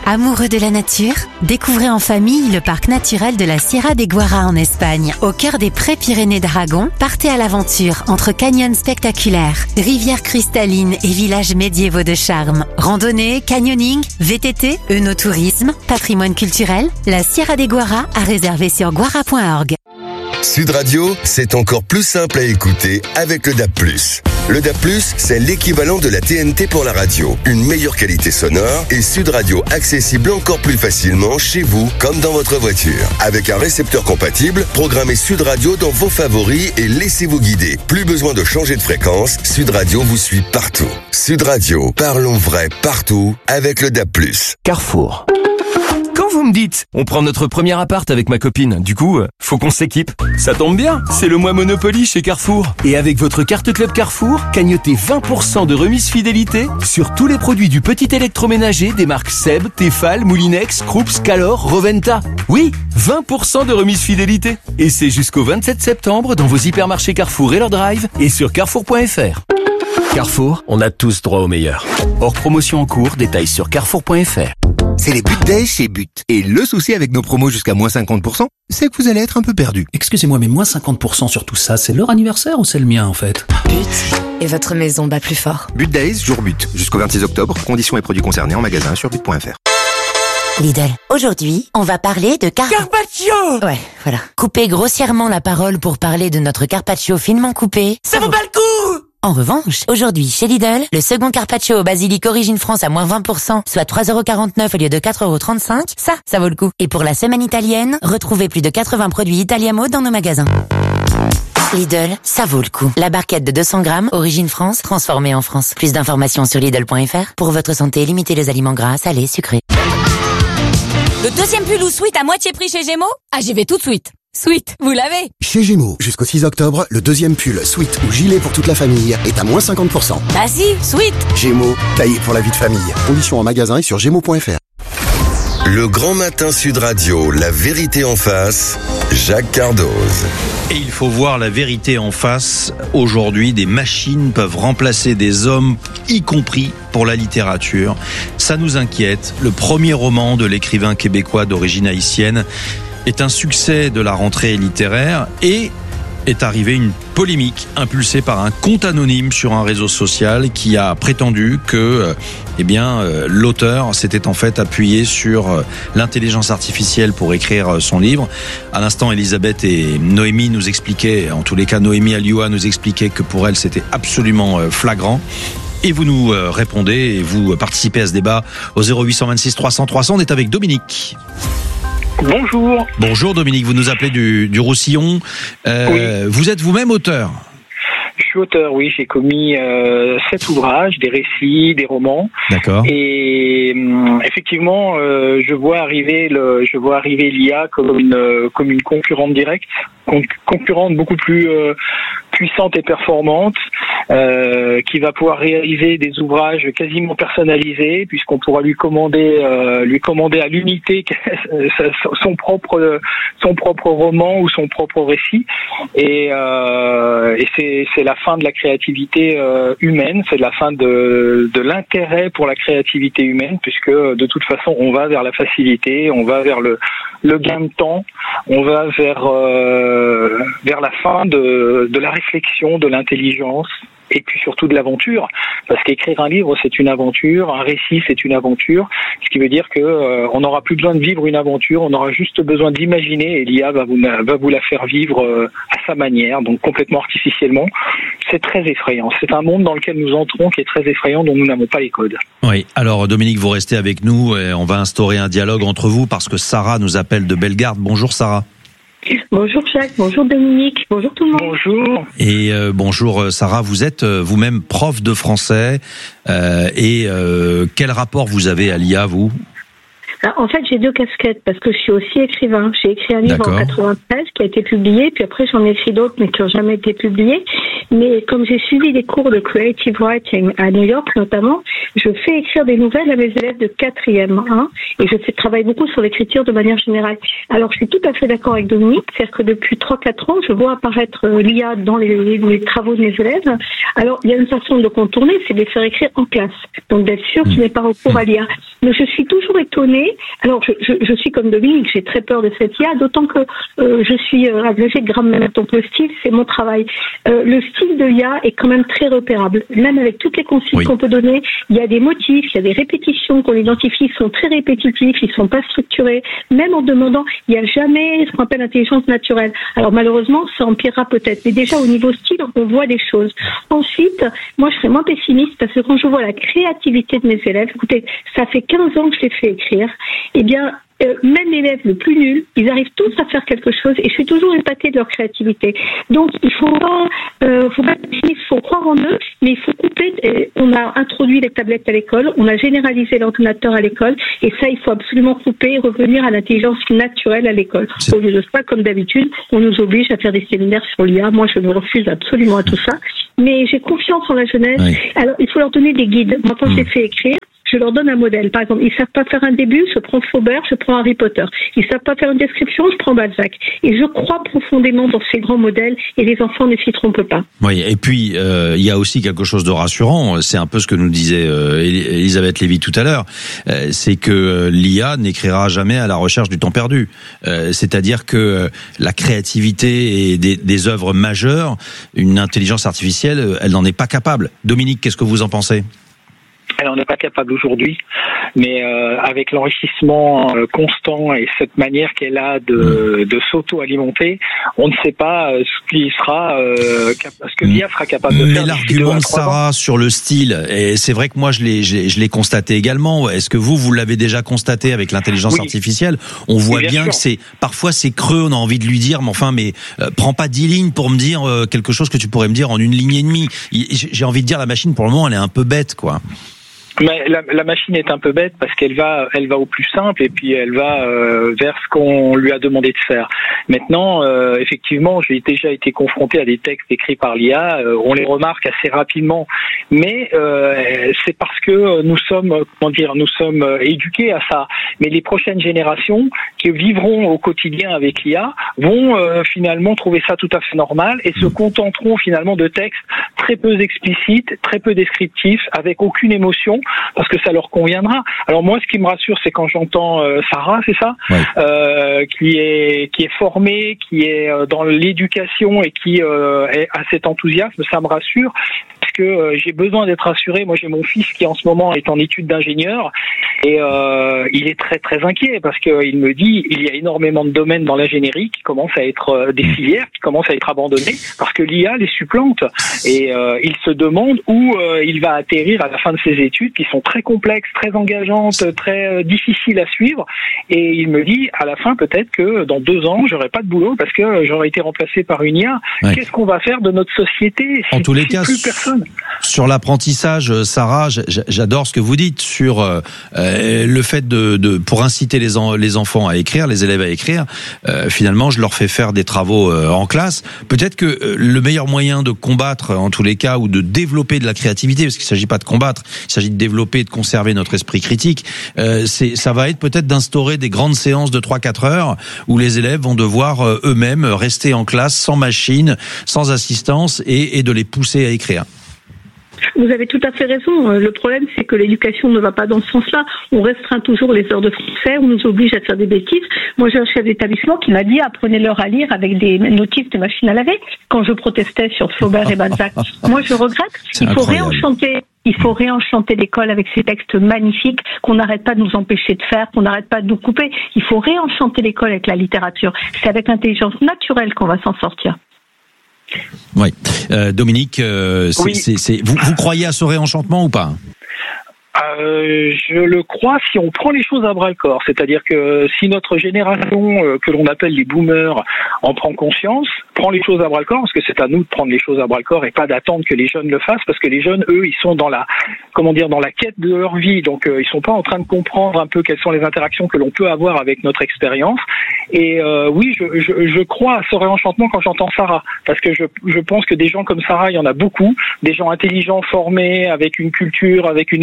Amoureux de la nature, découvrez en famille le parc naturel de la Sierra de Guara en Espagne. Au cœur des Pré-Pyrénées d'Aragon, partez à l'aventure entre canyons spectaculaires, rivières cristallines et villages médiévaux de charme. Randonnée, canyoning, V T T, œnotourisme, patrimoine culturel, la Sierra de Guara à réserver sur guara point org. Sud Radio, c'est encore plus simple à écouter avec le D A B plus. Le D A B plus, c'est l'équivalent de la T N T pour la radio. Une meilleure qualité sonore et Sud Radio accessible encore plus facilement chez vous comme dans votre voiture. Avec un récepteur compatible, programmez Sud Radio dans vos favoris et laissez-vous guider. Plus besoin de changer de fréquence, Sud Radio vous suit partout. Sud Radio, parlons vrai partout avec le D A B plus. Carrefour. Quand vous me dites, on prend notre premier appart avec ma copine, du coup, euh, faut qu'on s'équipe. Ça tombe bien, c'est le mois Monopoly chez Carrefour. Et avec votre carte Club Carrefour, cagnotez vingt pour cent de remise fidélité sur tous les produits du petit électroménager des marques Seb, Tefal, Moulinex, Krups, Calor, Roventa. Oui, vingt pour cent de remise fidélité. Et c'est jusqu'au vingt-sept septembre dans vos hypermarchés Carrefour et leur drive et sur carrefour point f r. Carrefour, on a tous droit au meilleur. Hors promotion en cours, détails sur carrefour point f r. C'est les But Days chez But. Et le souci avec nos promos jusqu'à moins cinquante pour cent, c'est que vous allez être un peu perdu. Excusez-moi, mais moins cinquante pour cent sur tout ça, c'est leur anniversaire ou c'est le mien en fait? But. Et votre maison bat plus fort. But Days, jour But. Jusqu'au vingt-six octobre, conditions et produits concernés en magasin sur but point f r. Lidl. Aujourd'hui, on va parler de car... Carpaccio! Ouais, voilà. Couper grossièrement la parole pour parler de notre carpaccio finement coupé. Ça vaut pas le coup! En revanche, aujourd'hui, chez Lidl, le second carpaccio au basilic Origine France à moins vingt pour cent, soit trois euros quarante-neuf au lieu de quatre euros trente-cinq, ça, ça vaut le coup. Et pour la semaine italienne, retrouvez plus de quatre-vingts produits Italiamo dans nos magasins. Lidl, ça vaut le coup. La barquette de deux cents grammes, Origine France, transformée en France. Plus d'informations sur Lidl point f r. Pour votre santé, limitez les aliments gras, salés, sucrés. Le deuxième pull ou sweat à moitié prix chez Gémeaux? Ah, j'y vais tout de suite. Sweat, vous l'avez? Chez Gémeaux, jusqu'au six octobre, le deuxième pull, sweat ou gilet pour toute la famille est à moins cinquante pour cent. Bah si, sweat. Gémeaux, taillé pour la vie de famille. Conditions en magasin et sur gémeaux point f r. Le Grand Matin Sud Radio, la vérité en face, Jacques Cardoz. Et il faut voir la vérité en face. Aujourd'hui, des machines peuvent remplacer des hommes, y compris pour la littérature. Ça nous inquiète. Le premier roman de l'écrivain québécois d'origine haïtienne est un succès de la rentrée littéraire et est arrivée une polémique impulsée par un compte anonyme sur un réseau social qui a prétendu que eh bien, euh, l'auteur s'était en fait appuyé sur euh, l'intelligence artificielle pour écrire euh, son livre. À l'instant, Elisabeth et Noémie nous expliquaient, en tous les cas Noémie Alioua nous expliquait que pour elle c'était absolument euh, flagrant. Et vous nous euh, répondez et vous participez à ce débat au zéro huit cent vingt-six trois cents trois cents. On est avec Dominique. Bonjour. Bonjour Dominique, vous nous appelez du, du Roussillon. Euh, oui. Vous êtes vous-même auteur? Je suis auteur, oui. J'ai commis euh, sept ouvrages, des récits, des romans. D'accord. Et euh, effectivement, euh, je vois arriver le, je vois arriver l'I A comme une comme une concurrente directe, con- concurrente beaucoup plus euh, puissante et performante, euh, qui va pouvoir réaliser des ouvrages quasiment personnalisés, puisqu'on pourra lui commander, euh, lui commander à l'unité son propre, son propre roman ou son propre récit. Et, euh, et c'est, c'est la fin de la créativité euh, humaine, c'est la fin de, de l'intérêt pour la créativité humaine, puisque de toute façon, on va vers la facilité, on va vers le, le gain de temps, on va vers, euh, vers la fin de, de la réflexion, de l'intelligence, et puis surtout de l'aventure, parce qu'écrire un livre c'est une aventure, un récit c'est une aventure, ce qui veut dire que euh, on n'aura plus besoin de vivre une aventure, on aura juste besoin d'imaginer et l'I A va vous, va vous la faire vivre euh, à sa manière, donc complètement artificiellement. C'est très effrayant, c'est un monde dans lequel nous entrons qui est très effrayant, dont nous n'avons pas les codes. Oui, alors Dominique, vous restez avec nous et on va instaurer un dialogue entre vous parce que Sarah nous appelle de Bellegarde. Bonjour Sarah. Bonjour Jacques, bonjour Dominique, bonjour tout le monde. Bonjour. Et euh, bonjour Sarah, vous êtes euh, vous-même prof de français euh, et euh, quel rapport vous avez à l'I A, vous ? Alors, en fait, j'ai deux casquettes parce que je suis aussi écrivain. J'ai écrit un livre D'accord. en quatre-vingt-treize qui a été publié, puis après j'en ai écrit d'autres mais qui n'ont jamais été publiés. Mais comme j'ai suivi des cours de creative writing à New York notamment, je fais écrire des nouvelles à mes élèves de quatrième hein, et je fais, travaille beaucoup sur l'écriture de manière générale. Alors je suis tout à fait d'accord avec Dominique, c'est-à-dire que depuis trois quatre ans, je vois apparaître l'I A dans les, les travaux de mes élèves. Alors il y a une façon de contourner, c'est de les faire écrire en classe, donc d'être sûr qu'il n'est pas recours à l'I A. Mais je suis toujours étonnée. Alors, je, je, je suis comme Dominique, j'ai très peur de cette I A, d'autant que euh, je suis euh, agrégée de grammaire, donc le style, c'est mon travail. Euh, le style de l'I A est quand même très repérable. Même avec toutes les consignes oui. qu'on peut donner, il y a des motifs, il y a des répétitions qu'on identifie, qui sont très répétitifs, ils sont pas structurés. Même en demandant, il n'y a jamais ce qu'on appelle intelligence naturelle. Alors, malheureusement, ça empirera peut-être. Mais déjà, au niveau style, on voit des choses. Ensuite, moi, je serais moins pessimiste parce que quand je vois la créativité de mes élèves, écoutez, ça fait quinze ans que je les fais écrire, eh bien, euh, même l'élève le plus nul, ils arrivent tous à faire quelque chose et je suis toujours épatée de leur créativité. Donc, il faut pas, euh, faut pas, il faut croire en eux, mais il faut couper. Euh, on a introduit les tablettes à l'école, on a généralisé l'ordinateur à l'école et ça, il faut absolument couper et revenir à l'intelligence naturelle à l'école. Au lieu de ça, comme d'habitude, on nous oblige à faire des séminaires sur l'I A. Moi, je me refuse absolument à tout ça. Mais j'ai confiance en la jeunesse. Oui. Alors, il faut leur donner des guides. Moi, quand mmh. je les fais écrire, je leur donne un modèle. Par exemple, ils savent pas faire un début, je prends Flaubert, je prends Harry Potter. Ils savent pas faire une description, je prends Balzac. Et je crois profondément dans ces grands modèles et les enfants ne s'y trompent pas. Oui, et puis euh, il y a aussi quelque chose de rassurant. C'est un peu ce que nous disait euh, Elisabeth Lévy tout à l'heure. Euh, c'est que l'I A n'écrira jamais à la recherche du temps perdu. Euh, c'est-à-dire que la créativité et des, des œuvres majeures, une intelligence artificielle, elle n'en est pas capable. Dominique, qu'est-ce que vous en pensez ? Elle n'en est pas capable aujourd'hui, mais euh, avec l'enrichissement euh, constant et cette manière qu'elle a de, de s'auto-alimenter, on ne sait pas euh, ce qui sera, euh, ce que l'I A sera capable de mais faire. Mais l'argument de Sarah ans. sur le style, et c'est vrai que moi je l'ai, je l'ai constaté également. Est-ce que vous, vous l'avez déjà constaté avec l'intelligence oui. artificielle ? On voit bien, bien que c'est parfois c'est creux, on a envie de lui dire, mais enfin, mais euh, prends pas dix lignes pour me dire euh, quelque chose que tu pourrais me dire en une ligne et demie. J'ai envie de dire la machine pour le moment, elle est un peu bête, quoi. Mais la, la machine est un peu bête parce qu'elle va, elle va au plus simple et puis elle va euh, vers ce qu'on lui a demandé de faire. Maintenant, euh, effectivement, j'ai déjà été confronté à des textes écrits par l'I A. Euh, on les remarque assez rapidement, mais euh, c'est parce que nous sommes, comment dire, nous sommes éduqués à ça. Mais les prochaines générations qui vivront au quotidien avec l'I A vont euh, finalement trouver ça tout à fait normal et se contenteront finalement de textes très peu explicites, très peu descriptifs, avec aucune émotion. Parce que ça leur conviendra. Alors moi, ce qui me rassure, c'est quand j'entends euh, Sarah, c'est ça, ouais. euh, qui est qui est formée, qui est euh, dans l'éducation et qui euh, est, a cet enthousiasme, ça me rassure. Parce que euh, j'ai besoin d'être rassuré. Moi, j'ai mon fils qui en ce moment est en études d'ingénieur et euh, il est très très inquiet parce que il me dit il y a énormément de domaines dans l'ingénierie qui commencent à être euh, des filières qui commencent à être abandonnées parce que l'I A les supplante et euh, il se demande où euh, il va atterrir à la fin de ses études qui sont très complexes, très engageantes, très euh, difficiles à suivre. Et il me dit à la fin peut-être que dans deux ans j'aurai pas de boulot parce que j'aurai été remplacé par une I A. Ouais. Qu'est-ce qu'on va faire de notre société si, en tous les si cas, plus personne? Sur l'apprentissage, Sarah, j'adore ce que vous dites sur euh, le fait de, de pour inciter les, en, les enfants à écrire, les élèves à écrire. Euh, finalement, je leur fais faire des travaux euh, en classe. Peut-être que euh, le meilleur moyen de combattre, en tous les cas, ou de développer de la créativité, parce qu'il ne s'agit pas de combattre, il s'agit de développer et de conserver notre esprit critique. Euh, c'est, ça va être peut-être d'instaurer des grandes séances de trois à quatre heures où les élèves vont devoir euh, eux-mêmes rester en classe sans machine, sans assistance et, et de les pousser à écrire. Vous avez tout à fait raison. Le problème, c'est que l'éducation ne va pas dans ce sens-là. On restreint toujours les heures de français, on nous oblige à faire des bêtises. Moi, j'ai un chef d'établissement qui m'a dit apprenez-leur à lire avec des notifs de machine à laver quand je protestais sur Flaubert et Balzac. Moi, je regrette. C'est Il faut incroyable. réenchanter. Il faut réenchanter l'école avec ces textes magnifiques qu'on n'arrête pas de nous empêcher de faire, qu'on n'arrête pas de nous couper. Il faut réenchanter l'école avec la littérature. C'est avec l'intelligence naturelle qu'on va s'en sortir. Oui, euh, Dominique, euh, c'est, oui. c'est, c'est, vous, vous croyez à ce réenchantement ou pas ? Euh, je le crois si on prend les choses à bras-le-corps, c'est-à-dire que si notre génération, euh, que l'on appelle les boomers, en prend conscience, prend les choses à bras-le-corps, parce que c'est à nous de prendre les choses à bras-le-corps et pas d'attendre que les jeunes le fassent, parce que les jeunes, eux, ils sont dans la, comment dire, dans la quête de leur vie, donc euh, ils sont pas en train de comprendre un peu quelles sont les interactions que l'on peut avoir avec notre expérience. Et euh, oui, je, je, je crois à ce réenchantement quand j'entends Sarah, parce que je, je pense que des gens comme Sarah, il y en a beaucoup, des gens intelligents, formés, avec une culture, avec une émotion.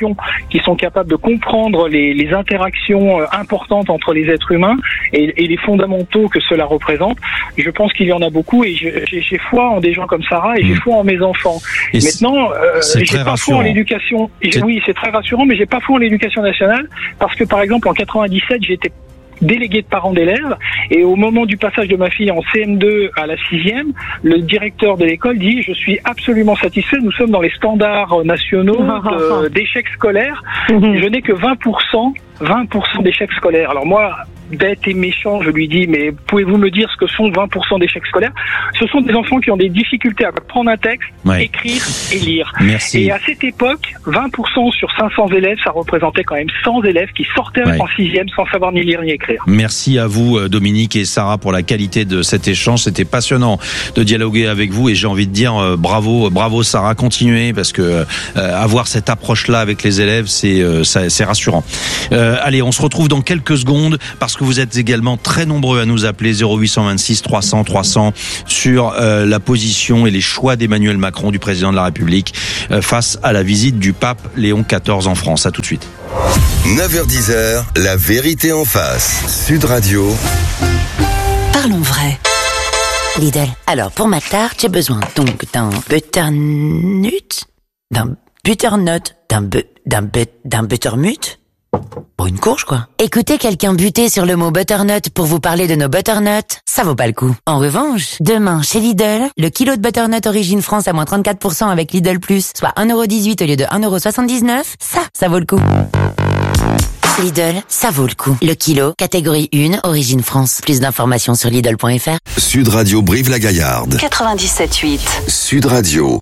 générations qui sont capables de comprendre les, les interactions importantes entre les êtres humains et, et les fondamentaux que cela représente. Je pense qu'il y en a beaucoup et j'ai, j'ai foi en des gens comme Sarah et j'ai foi en mes enfants. Et Maintenant, euh, j'ai pas foi en l'éducation. Oui, c'est très rassurant, mais j'ai pas foi en l'éducation nationale parce que, par exemple, en quatre-vingt-dix-sept, j'étais délégué de parents d'élèves et au moment du passage de ma fille en C M deux à la sixième, le directeur de l'école dit je suis absolument satisfait, nous sommes dans les standards nationaux de, d'échecs scolaires, je n'ai que vingt pour cent d'échecs scolaires. Alors moi, bête et méchant, je lui dis mais pouvez-vous me dire ce que sont vingt pour cent d'échecs scolaires? Ce sont des enfants qui ont des difficultés à prendre un texte, ouais. écrire et lire. Merci. Et à cette époque, vingt pour cent sur cinq cents élèves, ça représentait quand même cent élèves qui sortaient ouais. en sixième sans savoir ni lire ni écrire. Merci à vous Dominique et Sarah pour la qualité de cet échange. C'était passionnant de dialoguer avec vous et j'ai envie de dire euh, bravo, bravo Sarah, continuez parce que euh, avoir cette approche-là avec les élèves, c'est euh, ça, c'est rassurant. Euh, allez, on se retrouve dans quelques secondes parce que vous êtes également très nombreux à nous appeler zéro huit cent vingt-six trois cents trois cents sur euh, la position et les choix d'Emmanuel Macron, du président de la République, euh, face à la visite du pape Léon quatorze en France. À tout de suite. neuf heures dix, la vérité en face. Sud Radio. Parlons vrai. Lidl. Alors, pour ma tarte, j'ai besoin donc d'un butternut, d'un butternut, d'un bu, d'un but, d'un buttermut. Bon, une courge, quoi. Écoutez quelqu'un buter sur le mot butternut pour vous parler de nos butternuts, ça vaut pas le coup. En revanche, demain, chez Lidl, le kilo de butternut Origine France à moins trente-quatre pour cent avec Lidl Plus, soit un euro dix-huit au lieu de un euro soixante-dix-neuf, ça, ça vaut le coup. Lidl, ça vaut le coup. Le kilo, catégorie un, Origine France. Plus d'informations sur Lidl point F R. Sud Radio Brive-la-Gaillarde. quatre-vingt-dix-sept huit. Sud Radio.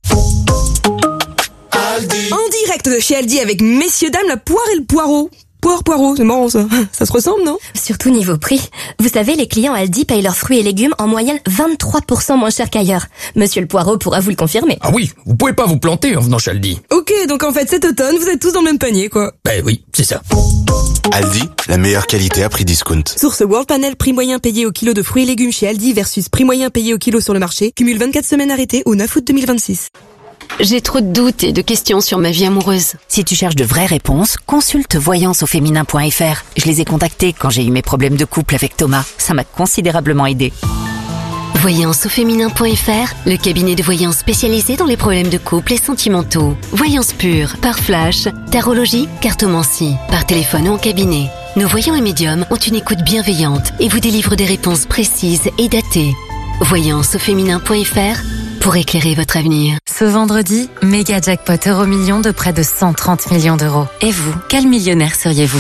En direct de chez Aldi avec messieurs dames la poire et le poireau. Poire, poireau, c'est marrant ça. Ça se ressemble, non? Surtout niveau prix. Vous savez, les clients Aldi payent leurs fruits et légumes en moyenne vingt-trois pour cent moins cher qu'ailleurs. Monsieur le poireau pourra vous le confirmer. Ah oui, vous pouvez pas vous planter en venant chez Aldi. Ok, donc en fait cet automne, vous êtes tous dans le même panier, quoi. Ben oui, c'est ça. Aldi, la meilleure qualité à prix discount. Source World Panel, prix moyen payé au kilo de fruits et légumes chez Aldi versus prix moyen payé au kilo sur le marché. Cumule vingt-quatre semaines arrêtées au neuf août deux mille vingt-six. J'ai trop de doutes et de questions sur ma vie amoureuse. Si tu cherches de vraies réponses, consulte voyance au féminin point F R. Je les ai contactés quand j'ai eu mes problèmes de couple avec Thomas. Ça m'a considérablement aidé. voyance au féminin point F R, le cabinet de voyance spécialisé dans les problèmes de couple et sentimentaux. Voyance pure, par flash, tarologie, cartomancie, par téléphone ou en cabinet. Nos voyants et médiums ont une écoute bienveillante et vous délivrent des réponses précises et datées. voyance au féminin point F R pour éclairer votre avenir. Ce vendredi, méga jackpot euro million de près de cent trente millions d'euros. Et vous, quel millionnaire seriez-vous?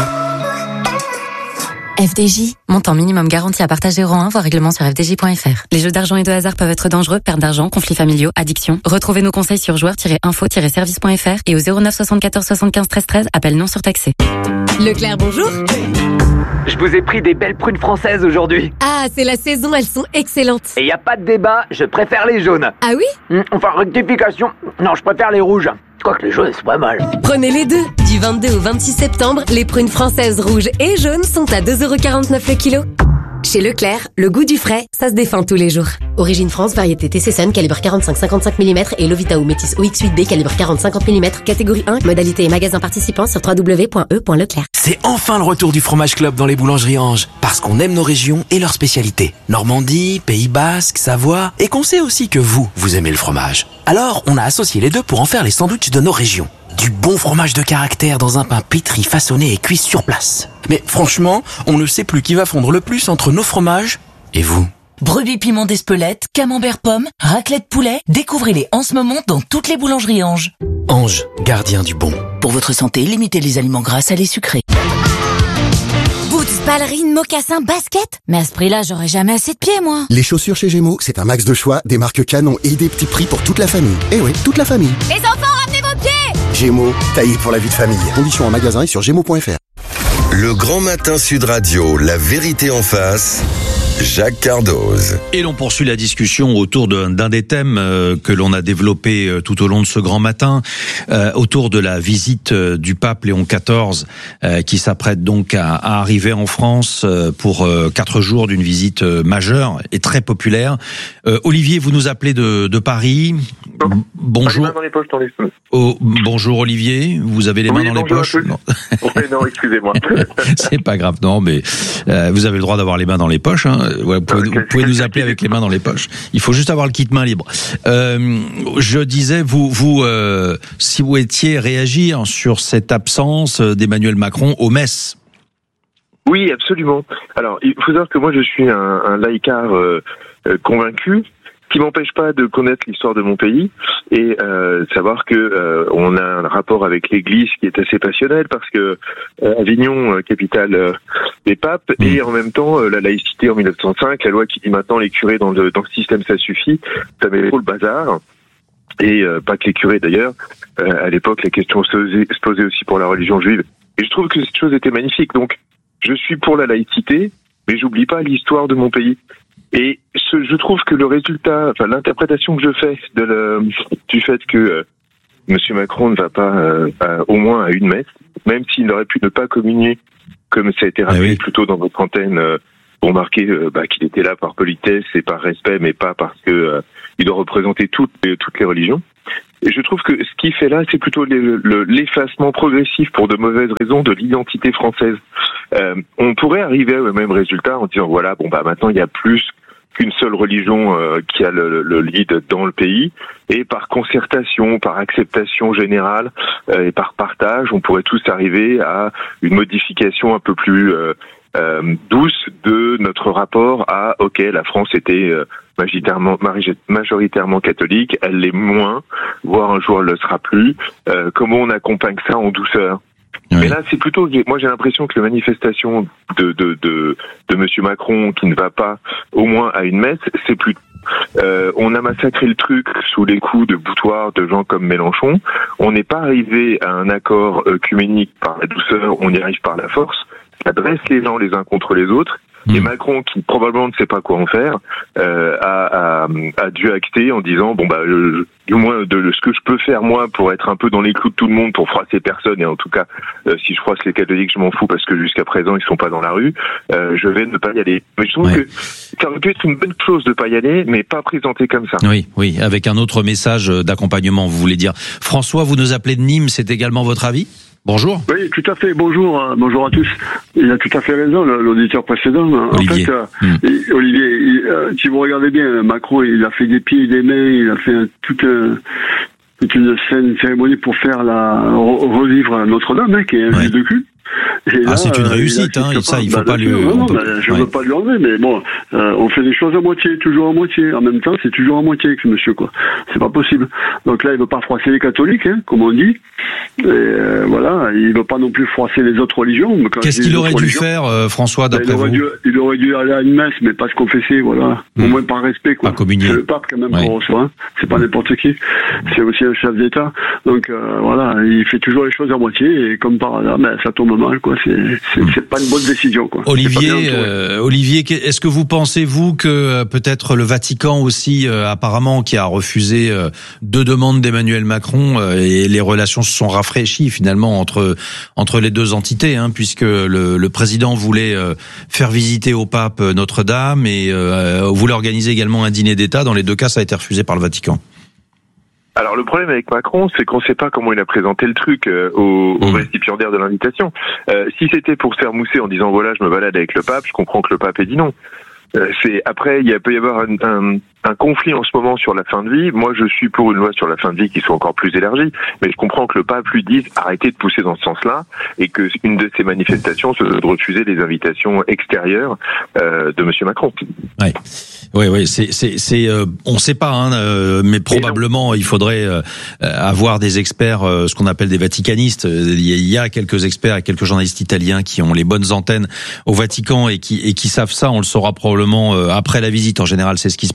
F D J, montant minimum garanti à partager euro un, voire règlement sur f d j point f r. Les jeux d'argent et de hasard peuvent être dangereux, perte d'argent, conflits familiaux, addiction. Retrouvez nos conseils sur joueurs tiret info tiret service point f r et au zéro neuf soixante-quatorze soixante-quinze treize treize, appel non surtaxé. Leclerc, bonjour. Je vous ai pris des belles prunes françaises aujourd'hui. Ah, c'est la saison, elles sont excellentes. Et y a pas de débat, je préfère les jaunes. Ah oui? Mmh, Enfin, rectification, non, je préfère les rouges. Quoique les jaunes, c'est pas mal. Prenez les deux. Du vingt-deux au vingt-six septembre, les prunes françaises rouges et jaunes sont à deux euros quarante-neuf le kilo. Chez Leclerc, le goût du frais, ça se défend tous les jours. Origine France, variété T C S N, calibre quarante-cinq cinquante-cinq millimètres et Lovita ou Métis O X huit B, calibre quarante cinquante millimètres, catégorie un, modalité et magasin participant sur w w w point e point leclerc. C'est enfin le retour du fromage club dans les boulangeries Ange. Parce qu'on aime nos régions et leurs spécialités. Normandie, Pays Basque, Savoie. Et qu'on sait aussi que vous, vous aimez le fromage. Alors, on a associé les deux pour en faire les sandwichs de nos régions. Du bon fromage de caractère dans un pain pétri, façonné et cuit sur place. Mais franchement, on ne sait plus qui va fondre le plus entre nos fromages et vous. Brebis piment d'Espelette, camembert pomme, raclette poulet, découvrez-les en ce moment dans toutes les boulangeries Ange. Ange, gardien du bon. Pour votre santé, limitez les aliments gras, salés, sucrés. Boots, ballerines, mocassins, baskets. Mais à ce prix-là, j'aurais jamais assez de pieds, moi. Les chaussures chez Gémeaux, c'est un max de choix, des marques canon et des petits prix pour toute la famille. Eh oui, toute la famille. Les enfants, ramenez vos pieds. Gémeaux, taillé pour la vie de famille. Conditions en magasin et sur gémeaux point f r. Le Grand Matin Sud Radio, la vérité en face. Jacques Cardoz. Et l'on poursuit la discussion autour d'un, d'un des thèmes euh, que l'on a développé euh, tout au long de ce grand matin, euh, autour de la visite euh, du pape Léon quatorze, euh, qui s'apprête donc à, à arriver en France euh, pour euh, quatre jours d'une visite euh, majeure et très populaire. Euh, Olivier, vous nous appelez de, de Paris. Non. Bonjour. Pas les mains dans les poches, dans les... Oh, bonjour Olivier, vous avez les oui, mains dans les poches? Non, oui, non, excusez-moi. C'est pas grave, non, mais euh, vous avez le droit d'avoir les mains dans les poches. Hein. Ouais, vous pouvez, vous pouvez nous appeler avec les mains dans les poches. Il faut juste avoir le kit main libre. Euh, je disais, vous, vous, euh, si vous étiez réagir sur cette absence d'Emmanuel Macron aux messes. Oui, absolument. Alors, il faut savoir que moi, je suis un, un laïcard euh, euh, convaincu, qui m'empêche pas de connaître l'histoire de mon pays et euh, savoir que euh, on a un rapport avec l'Église qui est assez passionnel parce que euh, Avignon, euh, capitale euh, des papes, mmh. et en même temps euh, la laïcité en mille neuf cent cinq, la loi qui dit maintenant les curés dans le dans le système ça suffit, ça met trop le bazar. Et euh, pas que les curés d'ailleurs. Euh, à l'époque, la question se posait, se posait aussi pour la religion juive. Et je trouve que cette chose était magnifique. Donc, je suis pour la laïcité, mais j'oublie pas l'histoire de mon pays. Et ce, je trouve que le résultat, enfin l'interprétation que je fais de le, du fait que euh, Monsieur Macron ne va pas euh, à, au moins à une messe, même s'il aurait pu ne pas communier, comme ça a été rappelé ah oui. plus tôt dans votre antenne, euh, pour marquer euh, bah, qu'il était là par politesse et par respect, mais pas parce que euh, il doit représenter toutes les, toutes les religions. Et je trouve que ce qu'il fait là, c'est plutôt le, le, l'effacement progressif pour de mauvaises raisons de l'identité française. Euh, on pourrait arriver au même résultat en disant voilà, bon bah maintenant il y a plus qu'une seule religion euh, qui a le, le lead dans le pays, et par concertation, par acceptation générale euh, et par partage, on pourrait tous arriver à une modification un peu plus euh, euh, douce de notre rapport à ok, la France était euh, majoritairement, majoritairement catholique, elle l'est moins, voire un jour elle le sera plus. Euh, comment on accompagne ça en douceur? Oui. Mais là, c'est plutôt, moi j'ai l'impression que la manifestation de de de, de Monsieur Macron qui ne va pas au moins à une messe, c'est plus. Euh, on a massacré le truc sous les coups de boutoirs de gens comme Mélenchon. On n'est pas arrivé à un accord œcuménique par la douceur, on y arrive par la force. Ça dresse les gens les uns contre les autres. Et Macron, qui probablement ne sait pas quoi en faire, euh, a, a, a dû acter en disant bon bah je, du moins de ce que je peux faire moi pour être un peu dans les clous de tout le monde, pour froisser personne, et en tout cas euh, si je froisse les catholiques je m'en fous parce que jusqu'à présent ils sont pas dans la rue, euh, je vais ne pas y aller. Mais je trouve ouais. que ça aurait pu être une bonne chose de pas y aller, mais pas présenté comme ça. Oui, oui, avec un autre message d'accompagnement, vous voulez dire. François, vous nous appelez de Nîmes, c'est également votre avis? Bonjour. Oui, tout à fait. Bonjour, euh, bonjour à tous. Il a tout à fait raison, l'auditeur précédent. Olivier. En fait, euh, mmh. Olivier, il, euh, si vous regardez bien, Macron, il a fait des pieds et des mains, il a fait un, toute, un, toute une scène, une cérémonie pour faire la revivre Notre-Dame, hein, qui est un ouais. de cul. Et ah, là, c'est une réussite, hein, ça, il faut bah, pas lui... Non, non, peut... bah, je ouais. veux pas lui enlever, mais bon, euh, on fait des choses à moitié, toujours à moitié. En même temps, c'est toujours à moitié avec ce monsieur, quoi. C'est pas possible. Donc là, il veut pas froisser les catholiques, hein, comme on dit. Et euh, voilà, il veut pas non plus froisser les autres religions. Qu'est-ce qu'il aurait dû religions, faire, euh, François, d'après bah, il vous dû, Il aurait dû aller à une messe, mais pas se confesser, voilà. Mmh. Au moins par respect, quoi. Pas communier. C'est le pape, quand même, ouais. qu'on reçoit. Hein. C'est pas n'importe qui. C'est aussi un chef d'État. Donc euh, voilà, il fait toujours les choses à moitié, et comme par hasard, ben, ça tombe mal, quoi. C'est... C'est, c'est pas une bonne décision, quoi. Olivier, euh, Olivier, est-ce que vous pensez, vous, que euh, peut-être le Vatican aussi, euh, apparemment, qui a refusé euh, deux demandes d'Emmanuel Macron, euh, et les relations se sont rafraîchies finalement entre entre les deux entités, hein, puisque le, le président voulait euh, faire visiter au pape Notre-Dame et euh, voulait organiser également un dîner d'État. Dans les deux cas, ça a été refusé par le Vatican. Alors le problème avec Macron, c'est qu'on ne sait pas comment il a présenté le truc euh, au, au récipiendaire de l'invitation. Euh, si c'était pour se faire mousser en disant voilà, je me balade avec le pape, je comprends que le pape ait dit non. Euh, c'est après, il peut y avoir un, un, un conflit en ce moment sur la fin de vie. Moi, je suis pour une loi sur la fin de vie qui soit encore plus élargie, mais je comprends que le pape lui dise arrêtez de pousser dans ce sens-là, et que une de ses manifestations, c'est de refuser les invitations extérieures euh, de Monsieur Macron. Ouais. Oui, oui, c'est, c'est, c'est, euh, on ne sait pas, hein, euh, mais probablement il faudrait euh, avoir des experts, euh, ce qu'on appelle des vaticanistes. Il y a quelques experts et quelques journalistes italiens qui ont les bonnes antennes au Vatican et qui et qui savent ça. On le saura probablement euh, après la visite. En général, c'est ce qui se passe.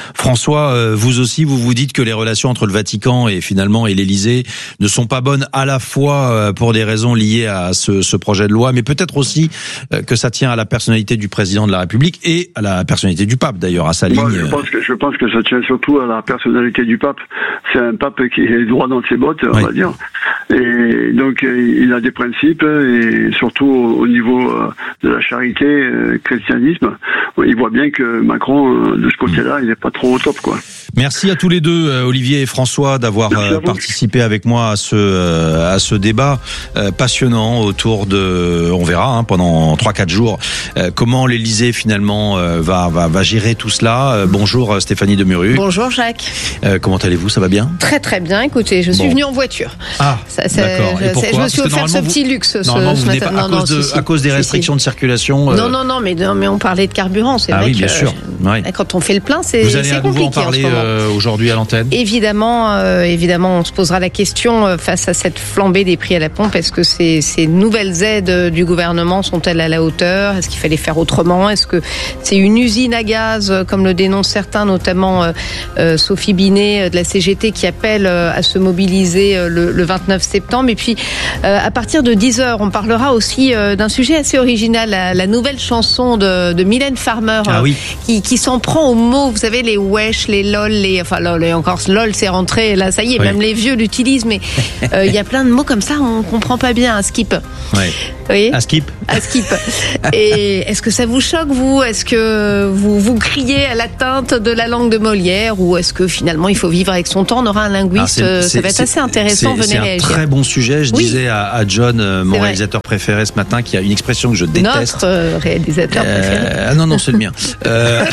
François, euh, vous aussi, vous vous dites que les relations entre le Vatican et finalement et l'Élysée ne sont pas bonnes à la fois euh, pour des raisons liées à ce, ce projet de loi, mais peut-être aussi euh, que ça tient à la personnalité du président de la République et à la personnalité du pape, d'ailleurs, à sa Moi, ligne. Je pense que je pense que ça tient surtout à la personnalité du pape. C'est un pape qui est droit dans ses bottes, on oui. va dire. Et donc il a des principes et surtout au niveau de la charité, euh, christianisme, il voit bien que Macron de ce côté-là, il n'est pas trop au top, quoi. Merci à tous les deux, Olivier et François, d'avoir euh, participé avec moi à ce euh, à ce débat euh, passionnant autour de, on verra hein, pendant trois quatre jours euh, comment l'Élysée finalement euh, va va va gérer tout cela. Euh, bonjour Stéphanie Demuru. Bonjour Jacques. Euh, comment allez-vous? Ça va bien? Très très bien. Écoutez, je suis bon. venue en voiture. Ah, ça, ça, d'accord. Et pourquoi? Je me suis offert ce petit luxe ce, normalement, ce vous matin. Pas, à, non, cause non, de, si, à cause des restrictions si. de circulation. Euh... Non non non, mais non, mais on parlait de carburant. C'est ah vrai oui, que bien sûr. Ouais. Quand on fait le plein, c'est vous allez c'est à nouveau compliqué en parler en ce moment. Euh, aujourd'hui à l'antenne. Évidemment, euh, évidemment, on se posera la question euh, face à cette flambée des prix à la pompe. Est-ce que ces, ces nouvelles aides du gouvernement sont-elles à la hauteur? Est-ce qu'il fallait faire autrement? Est-ce que c'est une usine à gaz, comme le dénoncent certains, notamment euh, euh, Sophie Binet de la C G T, qui appelle euh, à se mobiliser euh, le, le vingt-neuf septembre. Et puis, euh, à partir de dix heures, on parlera aussi euh, d'un sujet assez original, la, la nouvelle chanson de, de Mylène Farmer, ah, euh, oui. qui, qui s'en prend aux mots. Vous savez, les wesh, les lol, les enfin lol, et encore lol, c'est rentré. Là, ça y est, oui. même les vieux l'utilisent, mais il euh, y a plein de mots comme ça, on comprend pas bien. Un skip. Ouais. Vous voyez? Un skip. Un skip. Et est-ce que ça vous choque, vous? Est-ce que vous vous criez à l'atteinte de la langue de Molière, ou est-ce que finalement il faut vivre avec son temps? On aura un linguiste. Ah, ça va être assez intéressant. Venez réagir. C'est un très bon sujet. Je oui. disais à, à John, euh, mon réalisateur préféré ce matin, qui a une expression que je déteste. Notre euh, réalisateur euh, préféré. Ah non non, c'est le mien. Euh...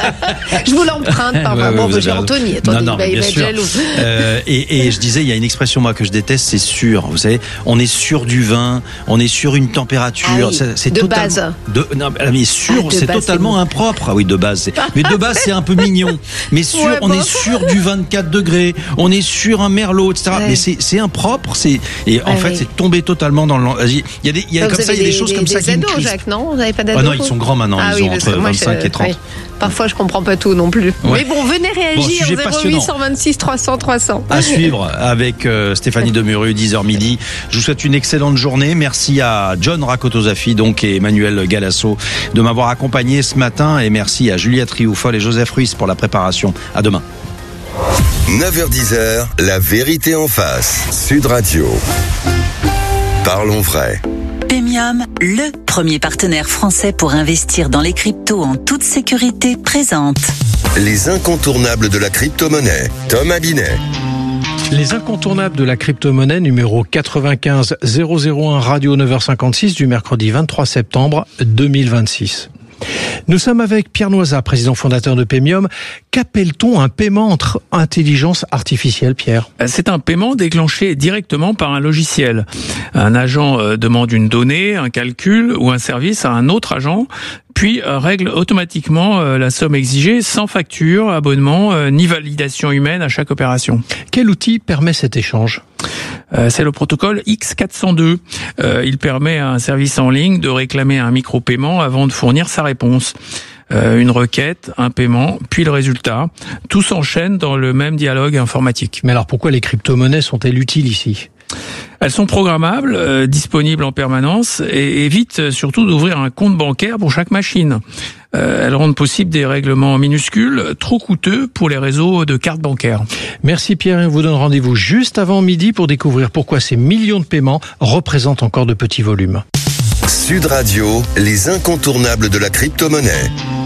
je vous l'emprunte par ouais, bon, ouais, j'ai Anthony. Attendez, non, non, bah, il va être jaloux. Euh, et, et je disais, il y a une expression moi que je déteste, c'est sûr. Vous savez, on est sûr du vin, on est sur une température. Ah oui, c'est, c'est de totalement, base. De, non, mais sûr, ah, c'est base, totalement c'est impropre. Ah oui, de base. C'est, mais de base, c'est un peu mignon. Mais sûr, ouais, on bon. est sûr du vingt-quatre degrés. On est sur un merlot, et cetera. Ouais. Mais c'est, c'est impropre. C'est et ouais, en fait, ouais. c'est tombé totalement dans le. Il y a des, il y a donc comme ça, il y a des, des choses des, comme des ça qui ados, me Jacques, non, vous n'avez pas d'ados? Ah non, ils sont grands maintenant. Ah, ils oui, ont entre vingt-cinq je, et trente. Oui. Parfois, je comprends pas tout non plus. Ouais. Mais bon, venez réagir bon, au zéro huit cent vingt-six trois cents trois cents. À suivre avec euh, Stéphanie Demuru, dix heures midi. Je vous souhaite une excellente journée. Merci à John Rakotozafi donc et Emmanuel Galasso de m'avoir accompagné ce matin, et merci à Juliette Rioufol et Joseph Ruiz pour la préparation. À demain. neuf heures dix, la vérité en face. Sud Radio. Parlons vrai. Pemium, le premier partenaire français pour investir dans les cryptos en toute sécurité, présente les incontournables de la crypto-monnaie. Thomas Binet. Les incontournables de la crypto-monnaie numéro quatre-vingt-quinze zéro zéro un radio neuf heures cinquante-six du mercredi vingt-trois septembre deux mille vingt-six. Nous sommes avec Pierre Noisat, président fondateur de Pemium. Qu'appelle-t-on un paiement entre intelligence artificielle, Pierre? C'est un paiement déclenché directement par un logiciel. Un agent demande une donnée, un calcul ou un service à un autre agent, puis règle automatiquement la somme exigée sans facture, abonnement, ni validation humaine à chaque opération. Quel outil permet cet échange? Euh, c'est le protocole X quatre cent deux. Euh, il permet à un service en ligne de réclamer un micro-paiement avant de fournir sa réponse. Euh, une requête, un paiement, puis le résultat. Tout s'enchaîne dans le même dialogue informatique. Mais alors pourquoi les crypto-monnaies sont-elles utiles ici ? Elles sont programmables, euh, disponibles en permanence et évitent surtout d'ouvrir un compte bancaire pour chaque machine. Euh, elles rendent possible des règlements minuscules, trop coûteux pour les réseaux de cartes bancaires. Merci Pierre, et on vous donne rendez-vous juste avant midi pour découvrir pourquoi ces millions de paiements représentent encore de petits volumes. Sud Radio, les incontournables de la crypto-monnaie.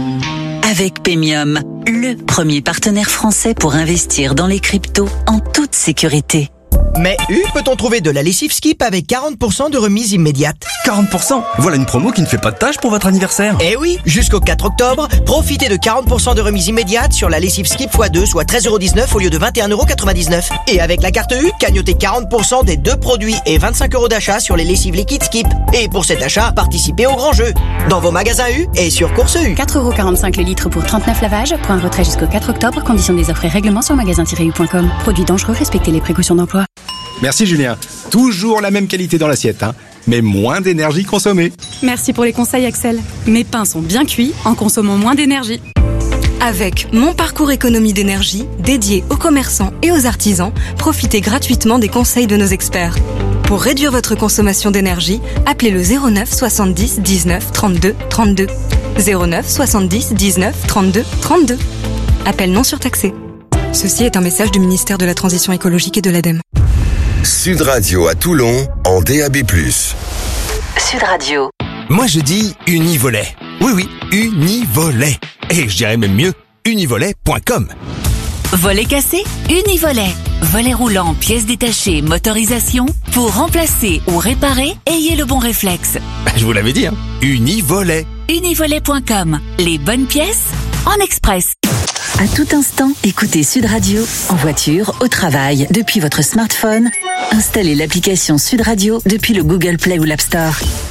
Avec Pemium, le premier partenaire français pour investir dans les cryptos en toute sécurité. Mais U, peut-on trouver de la lessive Skip avec quarante pour cent de remise immédiate? quarante pour cent? Voilà une promo qui ne fait pas de tâche pour votre anniversaire. Eh oui, jusqu'au quatre octobre, profitez de quarante pour cent de remise immédiate sur la lessive Skip fois deux, soit treize euros dix-neuf au lieu de vingt et un euros quatre-vingt-dix-neuf. Et avec la carte U, cagnotez quarante pour cent des deux produits et vingt-cinq euros d'achat sur les lessives liquides Skip. Et pour cet achat, participez au grand jeu. Dans vos magasins U et sur Course U. quatre euros quarante-cinq le litre pour trente-neuf lavages. Point retrait jusqu'au quatre octobre. Conditions des offres et règlements sur magasin tiret u point com. Produits dangereux, respectez les précautions d'emploi. Merci Julien. Toujours la même qualité dans l'assiette, hein, mais moins d'énergie consommée. Merci pour les conseils Axel. Mes pains sont bien cuits en consommant moins d'énergie. Avec Mon Parcours Économie d'énergie, dédié aux commerçants et aux artisans, profitez gratuitement des conseils de nos experts. Pour réduire votre consommation d'énergie, appelez le zéro neuf soixante-dix dix-neuf trente-deux trente-deux. zéro neuf soixante-dix dix-neuf trente-deux trente-deux. Appel non surtaxé. Ceci est un message du ministère de la Transition écologique et de l'ADEME. Sud Radio à Toulon, en D A B plus. Sud Radio. Moi je dis Univolet. Oui oui, Univolet. Et je dirais même mieux, univolet point com. Volet cassé, Univolet. Volet roulant, pièces détachées, motorisation. Pour remplacer ou réparer, ayez le bon réflexe. Je vous l'avais dit, hein. Univolet. univolet point com. Les bonnes pièces en express. À tout instant, écoutez Sud Radio en voiture, au travail, depuis votre smartphone. Installez l'application Sud Radio depuis le Google Play ou l'App Store.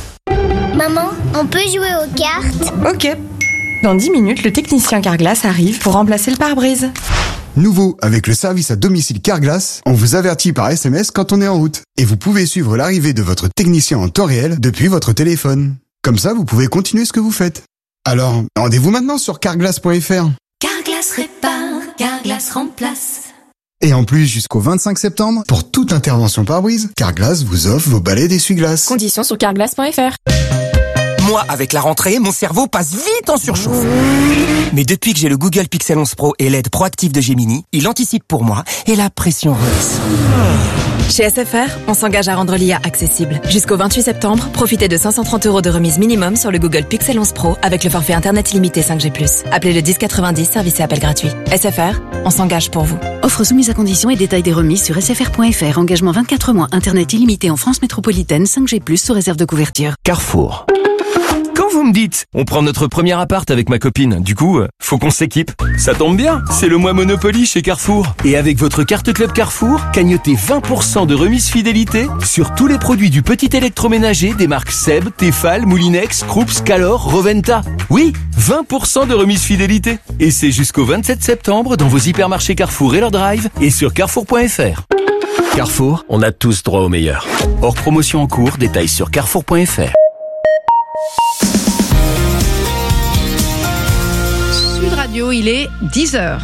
Maman, on peut jouer aux cartes? Ok. Dans dix minutes, le technicien Carglass arrive pour remplacer le pare-brise. Nouveau, avec le service à domicile Carglass, on vous avertit par S M S quand on est en route. Et vous pouvez suivre l'arrivée de votre technicien en temps réel depuis votre téléphone. Comme ça, vous pouvez continuer ce que vous faites. Alors, rendez-vous maintenant sur carglass point f r. Carglass répare, Carglass remplace. Et en plus, jusqu'au vingt-cinq septembre, pour toute intervention pare-brise, Carglass vous offre vos balais d'essuie-glace. Conditions sur carglass point f r. Moi, avec la rentrée, mon cerveau passe vite en surchauffe. Mais depuis que j'ai le Google Pixel onze Pro et l'aide proactive de Gemini, il anticipe pour moi et la pression redescend. Chez S F R, on s'engage à rendre l'I A accessible. Jusqu'au vingt-huit septembre, profitez de cinq cent trente euros de remise minimum sur le Google Pixel onze Pro avec le forfait Internet illimité cinq G plus. Appelez le dix quatre-vingt-dix, service et appel gratuit. S F R, on s'engage pour vous. Offre soumise à conditions et détails des remises sur s f r point f r. Engagement vingt-quatre mois, Internet illimité en France métropolitaine, cinq G plus, sous réserve de couverture. Carrefour. Quand vous me dites, on prend notre premier appart avec ma copine, du coup, faut qu'on s'équipe. Ça tombe bien, c'est le mois Monopoly chez Carrefour. Et avec votre carte Club Carrefour, cagnotez vingt pour cent de remise fidélité sur tous les produits du petit électroménager des marques Seb, Tefal, Moulinex, Krups, Calor, Roventa. Oui, vingt pour cent de remise fidélité. Et c'est jusqu'au vingt-sept septembre dans vos hypermarchés Carrefour et leur drive et sur carrefour point f r. Carrefour, on a tous droit au meilleur. Hors promotion en cours, détails sur carrefour point f r. Sud Radio, il est dix heures.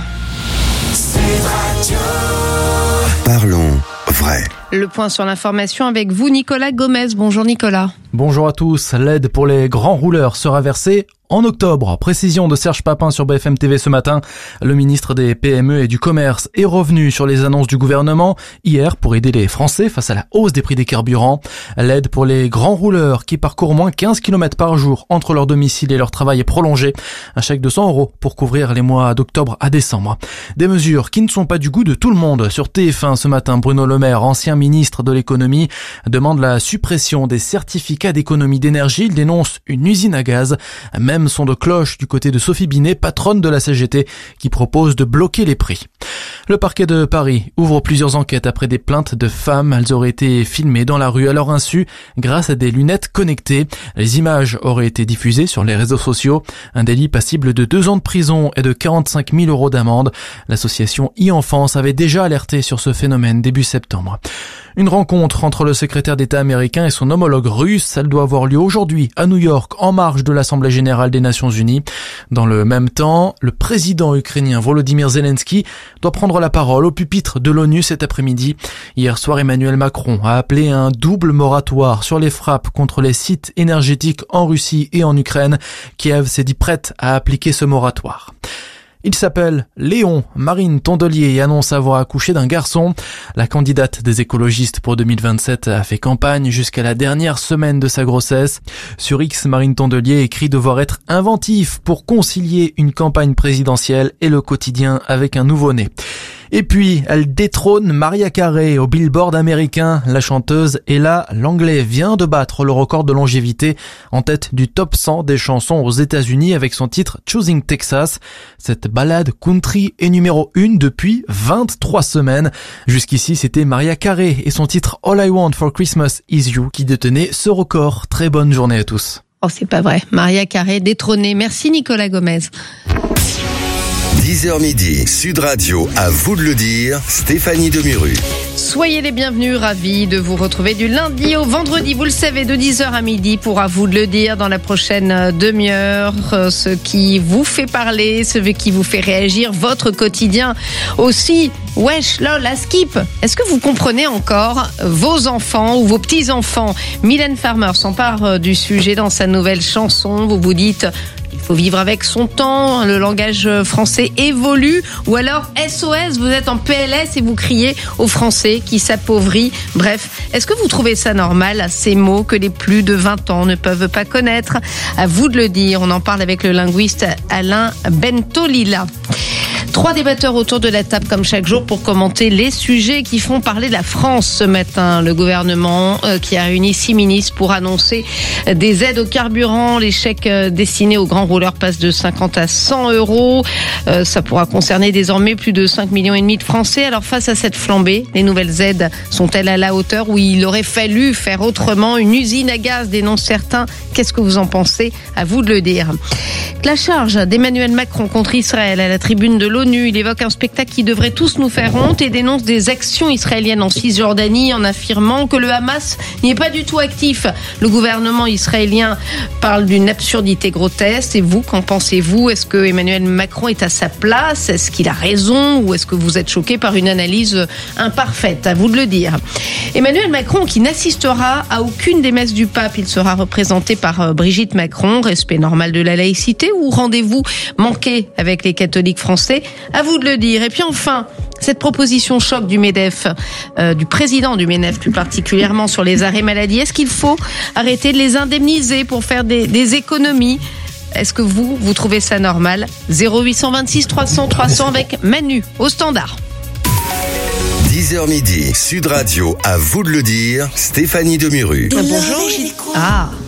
Parlons vrai. Le point sur l'information avec vous, Nicolas Gomez. Bonjour Nicolas. Bonjour à tous. L'aide pour les grands rouleurs sera versée en octobre. Précision de Serge Papin sur B F M T V ce matin. Le ministre des P M E et du Commerce est revenu sur les annonces du gouvernement hier pour aider les Français face à la hausse des prix des carburants. L'aide pour les grands rouleurs qui parcourent au moins quinze kilomètres par jour entre leur domicile et leur travail est prolongée. Un chèque de cent euros pour couvrir les mois d'octobre à décembre. Des mesures qui ne sont pas du goût de tout le monde. Sur T F un ce matin, Bruno Le Maire, ancien ministre de l'économie, demande la suppression des certificats d'économie d'énergie. Il dénonce une usine à gaz. Même son de cloche du côté de Sophie Binet, patronne de la C G T, qui propose de bloquer les prix. Le parquet de Paris ouvre plusieurs enquêtes après des plaintes de femmes. Elles auraient été filmées dans la rue à leur insu grâce à des lunettes connectées. Les images auraient été diffusées sur les réseaux sociaux. Un délit passible de deux ans de prison et de quarante-cinq mille euros d'amende. L'association e-Enfance avait déjà alerté sur ce phénomène début septembre. Une rencontre entre le secrétaire d'État américain et son homologue russe, elle doit avoir lieu aujourd'hui à New York, en marge de l'Assemblée générale des Nations unies. Dans le même temps, le président ukrainien Volodymyr Zelensky doit prendre la parole au pupitre de l'ONU cet après-midi. Hier soir, Emmanuel Macron a appelé à un double moratoire sur les frappes contre les sites énergétiques en Russie et en Ukraine. Kiev s'est dit prête à appliquer ce moratoire. Il s'appelle Léon Marine Tondelier et annonce avoir accouché d'un garçon. La candidate des écologistes pour deux mille vingt-sept a fait campagne jusqu'à la dernière semaine de sa grossesse. Sur X, Marine Tondelier écrit devoir être inventif pour concilier une campagne présidentielle et le quotidien avec un nouveau-né. Et puis, elle détrône Mariah Carey au Billboard américain. La chanteuse Ella Langley vient de battre le record de longévité en tête du top cent des chansons aux États-Unis avec son titre Choosing Texas. Cette ballade country est numéro une depuis vingt-trois semaines. Jusqu'ici, c'était Mariah Carey et son titre All I Want for Christmas Is You qui détenait ce record. Très bonne journée à tous. Oh, c'est pas vrai. Mariah Carey détrônée. Merci Nicolas Gomez. dix heures midi, Sud Radio, à vous de le dire, Stéphanie Demuru. Soyez les bienvenus, ravis de vous retrouver du lundi au vendredi, vous le savez, de dix heures à midi pour à vous de le dire dans la prochaine demi-heure, ce qui vous fait parler, ce qui vous fait réagir, votre quotidien aussi. Wesh, lol, à skip. Est-ce que vous comprenez encore vos enfants ou vos petits-enfants? Mylène Farmer s'empare du sujet dans sa nouvelle chanson. Vous vous dites... il faut vivre avec son temps, le langage français évolue, ou alors S O S, vous êtes en P L S et vous criez aux Français qui s'appauvrit. Bref, est-ce que vous trouvez ça normal, ces mots que les plus de vingt ans ne peuvent pas connaître? À vous de le dire, on en parle avec le linguiste Alain Bentolila. Trois débatteurs autour de la table comme chaque jour pour commenter les sujets qui font parler de la France ce matin. Le gouvernement euh, qui a réuni six ministres pour annoncer des aides au carburant. Les chèques euh, destinés aux grands rouleurs passent de cinquante à cent euros. Euh, ça pourra concerner désormais plus de cinq millions et demi de Français. Alors face à cette flambée, les nouvelles aides sont-elles à la hauteur où il aurait fallu faire autrement? Une usine à gaz, dénoncent certains. Qu'est-ce que vous en pensez? À vous de le dire. La charge d'Emmanuel Macron contre Israël à la tribune de l'ONU. Il évoque un spectacle qui devrait tous nous faire honte et dénonce des actions israéliennes en Cisjordanie en affirmant que le Hamas n'y est pas du tout actif. Le gouvernement israélien parle d'une absurdité grotesque. Et vous, qu'en pensez-vous? Est-ce que Emmanuel Macron est à sa place? Est-ce qu'il a raison? Ou est-ce que vous êtes choqué par une analyse imparfaite? À vous de le dire. Emmanuel Macron qui n'assistera à aucune des messes du pape. Il sera représenté par Brigitte Macron. Respect normal de la laïcité ou rendez-vous manqué avec les catholiques français? À vous de le dire. Et puis enfin, cette proposition choc du MEDEF, euh, du président du MEDEF plus particulièrement sur les arrêts maladie, est-ce qu'il faut arrêter de les indemniser pour faire des, des économies? Est-ce que vous, vous trouvez ça normal? zéro huit cent vingt-six trois cents trois cents avec Manu au standard. dix heures midi, Sud Radio, à vous de le dire, Stéphanie Demuru. Bonjour Gilles. Ah